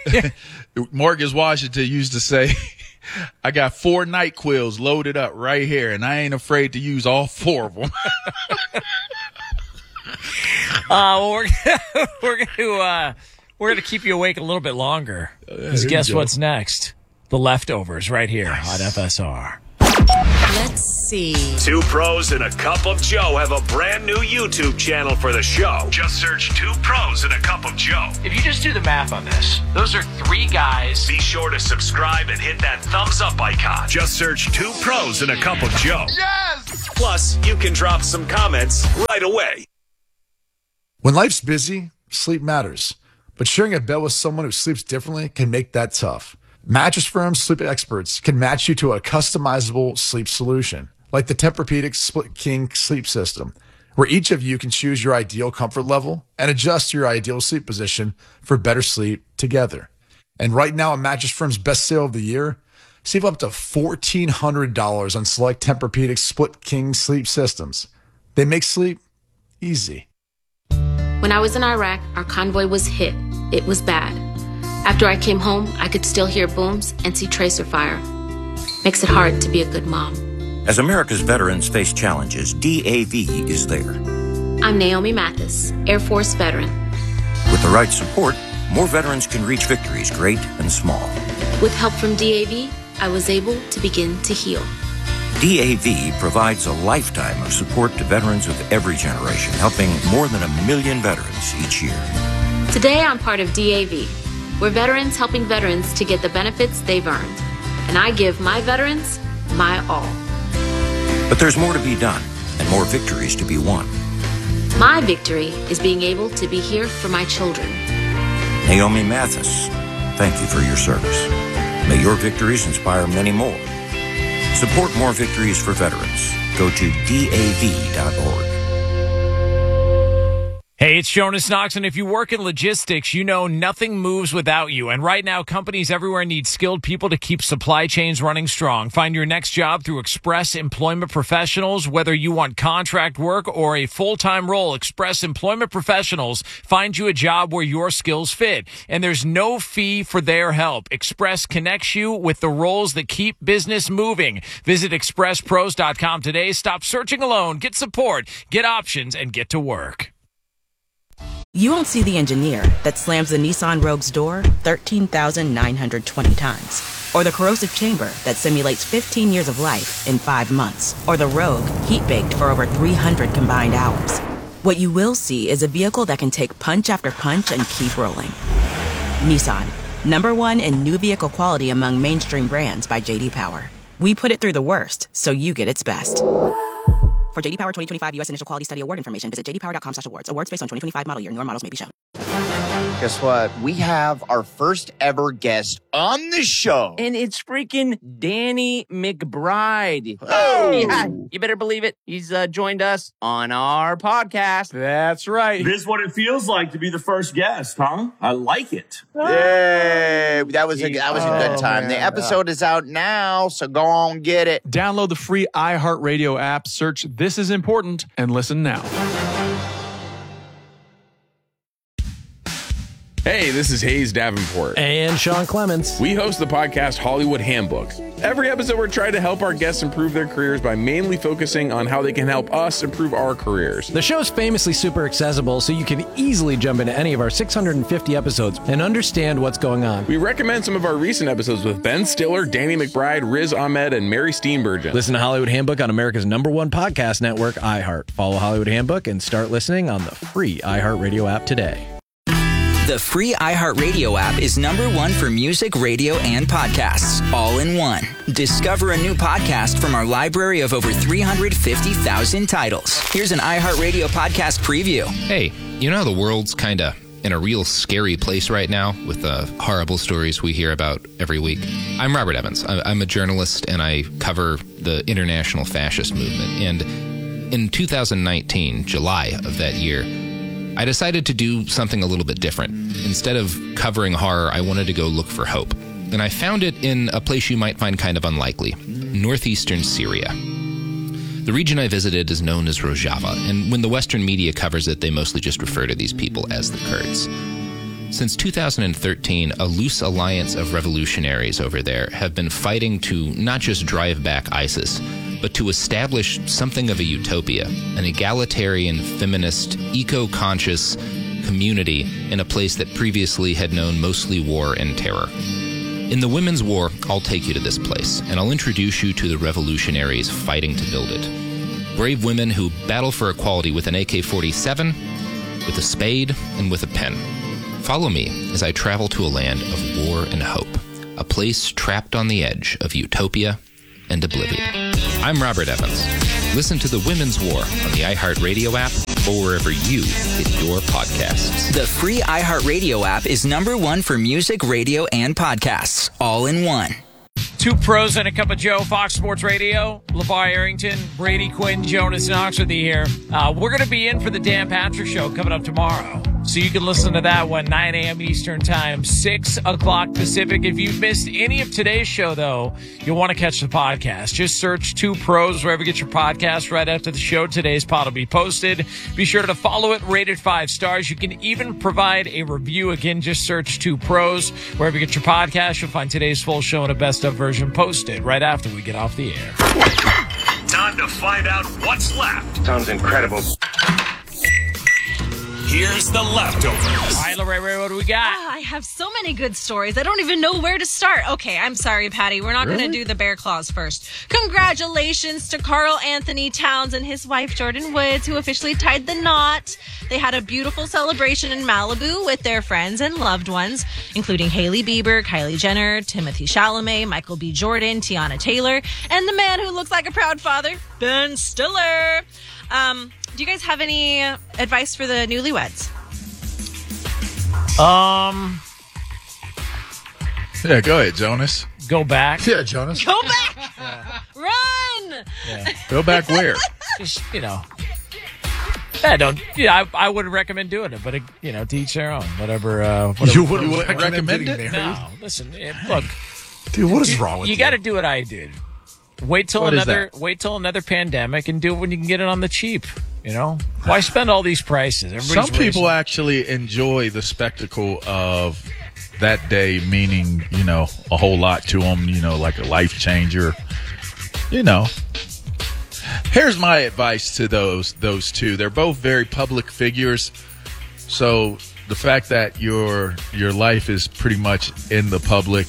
S4: Marcus Washington used to say, I got four night quills loaded up right here, and I ain't afraid to use all four of them.
S1: uh, well, we're we're going to uh, we're going to keep you awake a little bit longer. Because guess what's next? The Leftovers right here nice. on F S R.
S2: Let's see.
S6: Two Pros and a Cup of Joe have a brand new YouTube channel for the show. Just search Two Pros and a Cup of Joe.
S1: If you just do the math on this, those are three guys.
S6: Be sure to subscribe and hit that thumbs up icon. Just search Two Pros and a Cup of Joe.
S2: Yes!
S6: Plus, you can drop some comments right away.
S3: When life's busy, sleep matters. But sharing a bed with someone who sleeps differently can make that tough. Mattress Firm's sleep experts can match you to a customizable sleep solution, like the Tempur-Pedic Split King sleep system, where each of you can choose your ideal comfort level and adjust your ideal sleep position for better sleep together. And right now, at Mattress Firm's best sale of the year, save up to fourteen hundred dollars on select Tempur-Pedic Split King sleep systems. They make sleep easy.
S9: When I was in Iraq, our convoy was hit. It was bad. After I came home, I could still hear booms and see tracer fire. Makes it hard to be a good mom.
S12: As America's veterans face challenges, D A V is there.
S9: I'm Naomi Mathis, Air Force veteran.
S12: With the right support, more veterans can reach victories, great and small.
S9: With help from D A V, I was able to begin to heal.
S12: D A V provides a lifetime of support to veterans of every generation, helping more than a million veterans each year.
S9: Today, I'm part of D A V. We're veterans helping veterans to get the benefits they've earned. And I give my veterans my all.
S12: But there's more to be done and more victories to be won.
S9: My victory is being able to be here for my children.
S12: Naomi Mathis, thank you for your service. May your victories inspire many more. Support more victories for veterans. Go to D A V dot org.
S1: Hey, it's Jonas Knox, and if you work in logistics, you know nothing moves without you. And right now, companies everywhere need skilled people to keep supply chains running strong. Find your next job through Express Employment Professionals. Whether you want contract work or a full-time role, Express Employment Professionals find you a job where your skills fit. And there's no fee for their help. Express connects you with the roles that keep business moving. Visit express pros dot com today. Stop searching alone. Get support, get options, and get to work.
S13: You won't see the engineer that slams the Nissan Rogue's door thirteen thousand nine hundred twenty times, or the corrosive chamber that simulates fifteen years of life in five months, or the Rogue heat-baked for over three hundred combined hours. What you will see is a vehicle that can take punch after punch and keep rolling. Nissan, number one in new vehicle quality among mainstream brands by J D Power. We put it through the worst, so you get its best. For J D Power twenty twenty-five U S Initial Quality Study Award information, visit j d power dot com slash awards. Awards based on twenty twenty-five model year. Newer models may be shown.
S17: Guess what? We have our first ever guest on the show.
S18: And it's freaking Danny McBride.
S17: Oh!
S18: Yeah, you better believe it. He's uh, joined us on our podcast.
S20: That's right.
S19: This is what it feels like to be the first guest, huh? I like it.
S17: Yay! That was a, that was a good
S20: Oh,
S17: time.
S20: man.
S17: The episode is out now, so go on get it.
S20: Download the free iHeartRadio app, search This Is Important, and listen now.
S21: Hey, this is Hayes Davenport.
S5: And Sean Clements.
S21: We host the podcast Hollywood Handbook. Every episode, we're trying to help our guests improve their careers by mainly focusing on how they can help us improve our careers.
S5: The show's famously super accessible, so you can easily jump into any of our six hundred fifty episodes and understand what's going on.
S21: We recommend some of our recent episodes with Ben Stiller, Danny McBride, Riz Ahmed, and Mary Steenburgen.
S24: Listen to Hollywood Handbook on America's number one podcast network, iHeart. Follow Hollywood Handbook and start listening on the free iHeartRadio app today.
S25: The free iHeartRadio app is number one for music, radio, and podcasts, all in one. Discover a new podcast from our library of over three hundred fifty thousand titles. Here's an iHeartRadio podcast preview.
S26: Hey, you know how the world's kind of in a real scary place right now with the horrible stories we hear about every week? I'm Robert Evans. I'm a journalist, and I cover the international fascist movement. And in two thousand nineteen, July of that year, I decided to do something a little bit different. Instead of covering horror, I wanted to go look for hope. And I found it in a place you might find kind of unlikely, northeastern Syria. The region I visited is known as Rojava, and when the Western media covers it, they mostly just refer to these people as the Kurds. Since two thousand thirteen, a loose alliance of revolutionaries over there have been fighting to not just drive back ISIS, but to establish something of a utopia, an egalitarian, feminist, eco-conscious community in a place that previously had known mostly war and terror. In the Women's War, I'll take you to this place, and I'll introduce you to the revolutionaries fighting to build it. Brave women who battle for equality with an A K forty-seven, with a spade, and with a pen. Follow me as I travel to a land of war and hope, a place trapped on the edge of utopia and oblivion. I'm Robert Evans. Listen to The Women's War on the iHeartRadio app or wherever you get your podcasts.
S25: The free iHeartRadio app is number one for music, radio, and podcasts, all in one.
S1: Two pros and a cup of Joe, Fox Sports Radio. LeVar Arrington, Brady Quinn, Jonas Knox with you here. Uh, we're going to be in for the Dan Patrick Show coming up tomorrow. So you can listen to that one, nine a.m. Eastern Time, six o'clock Pacific. If you've missed any of today's show, though, you'll want to catch the podcast. Just search Two Pros wherever you get your podcast right after the show. Today's pod will be posted. Be sure to follow it, rate it five stars. You can even provide a review. Again, just search Two Pros wherever you get your podcast. You'll find today's full show and a best-of version posted right after we get off the air.
S6: Time to find out what's left.
S7: Sounds incredible.
S6: Here's the leftovers.
S1: All right, Lorraine, what do we got?
S8: Oh, I have so many good stories. I don't even know where to start. Okay, I'm sorry, Patty. We're not
S1: Really?
S8: going to do the bear claws first. Congratulations to Carl Anthony Towns and his wife, Jordan Woods, who officially tied the knot. They had a beautiful celebration in Malibu with their friends and loved ones, including Hailey Bieber, Kylie Jenner, Timothy Chalamet, Michael B. Jordan, Tiana Taylor, and the man who looks like a proud father, Ben Stiller. Um... Do you guys have any advice for the newlyweds?
S1: Um,
S4: Yeah, go ahead, Jonas.
S1: Go back.
S3: Yeah, Jonas.
S8: Go back! Run!
S1: Yeah.
S4: Go back where?
S1: Just, you know. Yeah, don't. Yeah, I, I wouldn't recommend doing it, but, it, you know, to each their own. Whatever. Uh, whatever
S3: You wouldn't recommend
S4: it?
S3: getting married?
S1: No, listen. It, look,
S3: Dude, what is wrong with you?
S1: you got to do what I did. Wait till
S4: What is
S1: another.
S4: that?
S1: Wait till another pandemic and do it when you can get it on the cheap. You know, why spend all these prices? Everybody's
S4: Some people
S1: racing.
S4: actually enjoy the spectacle of that day, meaning, you know, a whole lot to them, you know, like a life changer. You know, here's my advice to those those two. They're both very public figures. So the fact that your your life is pretty much in the public,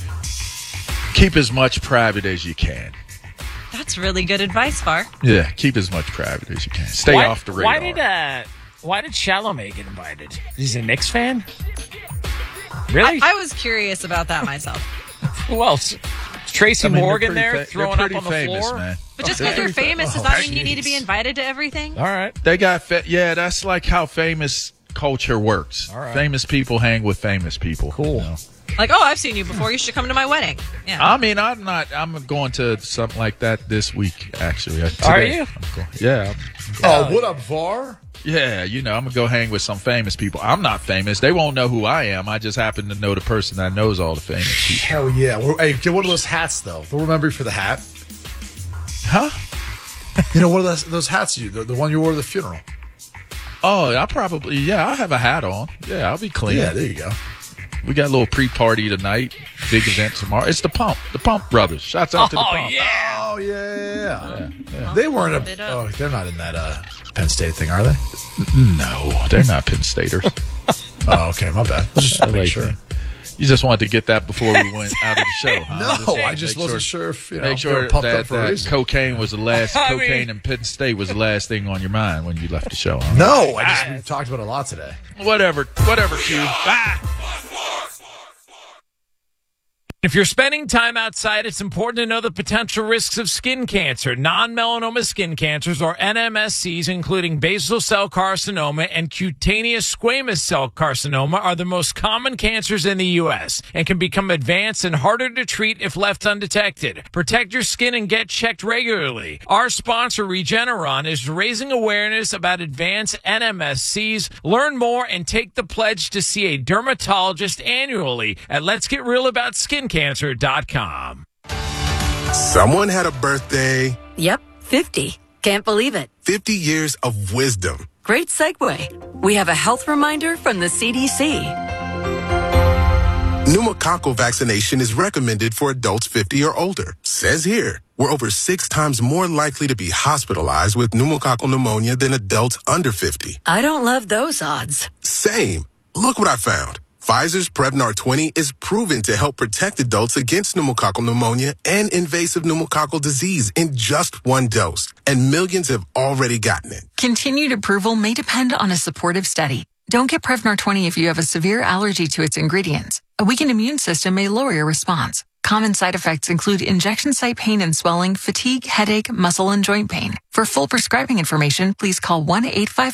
S4: keep as much private as you can.
S8: That's really good advice, Far.
S4: Yeah, keep as much private as you can. Stay
S1: why,
S4: off the radar.
S1: Why did uh, Why did Chalamet get invited? He's a Knicks fan. Really?
S8: I, I was curious about that myself.
S1: Who else? Tracy
S4: I mean, they're
S1: Morgan
S4: pretty
S1: there
S4: fa-
S1: throwing
S4: they're
S1: up on the
S4: pretty famous,
S1: floor.
S4: man.
S8: But just
S4: They're
S8: because you're
S4: pretty fa-
S8: famous, does
S4: Oh,
S8: that mean you
S4: jeez.
S8: need to be invited to everything?
S1: All right.
S4: They got fa- yeah. That's like how famous culture works.
S1: All right.
S4: Famous people hang with famous people.
S1: Cool.
S4: you know.
S8: Like, oh, I've seen you before. You should come to my wedding. Yeah.
S4: I mean, I'm not. I'm going to something like that this week. Actually, Uh,
S1: Are
S4: today.
S1: you?
S4: I'm going, yeah.
S3: Oh, what up, V A R?
S4: Yeah, you know, I'm gonna go hang with some famous people. I'm not famous. They won't know who I am. I just happen to know the person that knows all the famous people.
S3: Hell yeah. We're- Hey, get one of those hats, though. They'll remember you for the hat.
S4: Huh?
S3: You know, one of those, those hats you, the, the one you wore to the funeral.
S4: Oh, I probably yeah. I'll have a hat on. Yeah, I'll be clean.
S3: Yeah, there you go.
S4: We got a little pre-party tonight. Big event tomorrow. It's the Pump. The Pump Brothers. Shouts out to the
S1: Oh
S4: Pump.
S1: yeah.
S3: Oh, yeah, yeah, yeah.
S4: Yeah, yeah.
S3: They weren't
S8: It
S3: a.
S8: up.
S3: Oh, they're not in that uh, Penn State thing, are they?
S4: No, they're not Penn Staters.
S3: Oh, okay, my bad. Just
S4: I
S3: to make
S4: like
S3: sure.
S4: that. You just wanted to get that before we went out of the show. Huh?
S3: No,
S4: Just
S3: I just
S4: make
S3: wasn't sure if, you know,
S4: make
S3: they were
S4: sure
S3: pumped
S4: that,
S3: up for a
S4: that
S3: reason.
S4: cocaine was the last.
S1: I
S4: cocaine
S1: mean-
S4: and Penn State was the last thing on your mind when you left the show. Huh?
S3: No, I just we talked about it a lot today.
S4: Whatever, whatever, Q. Ah.
S1: If you're spending time outside, it's important to know the potential risks of skin cancer. Non-melanoma skin cancers, or N M S Cs, including basal cell carcinoma and cutaneous squamous cell carcinoma, are the most common cancers in the U S and can become advanced and harder to treat if left undetected. Protect your skin and get checked regularly. Our sponsor, Regeneron, is raising awareness about advanced N M S Cs. Learn more and take the pledge to see a dermatologist annually at lets get real about skin cancer dot com.
S11: Someone had a birthday.
S14: Yep, fifty. Can't believe it.
S11: fifty years of wisdom.
S14: Great segue. We have a health reminder from the C D C.
S11: Pneumococcal vaccination is recommended for adults fifty or older. Says here, we're over six times more likely to be hospitalized with pneumococcal pneumonia than adults under fifty.
S14: I don't love those odds.
S11: Same. Look what I found. Pfizer's Prevnar twenty is proven to help protect adults against pneumococcal pneumonia and invasive pneumococcal disease in just one dose. And millions have already gotten it.
S15: Continued approval may depend on a supportive study. Don't get Prevnar twenty if you have a severe allergy to its ingredients. A weakened immune system may lower your response. Common side effects include injection site pain and swelling, fatigue, headache, muscle, and joint pain. For full prescribing information, please call one eight five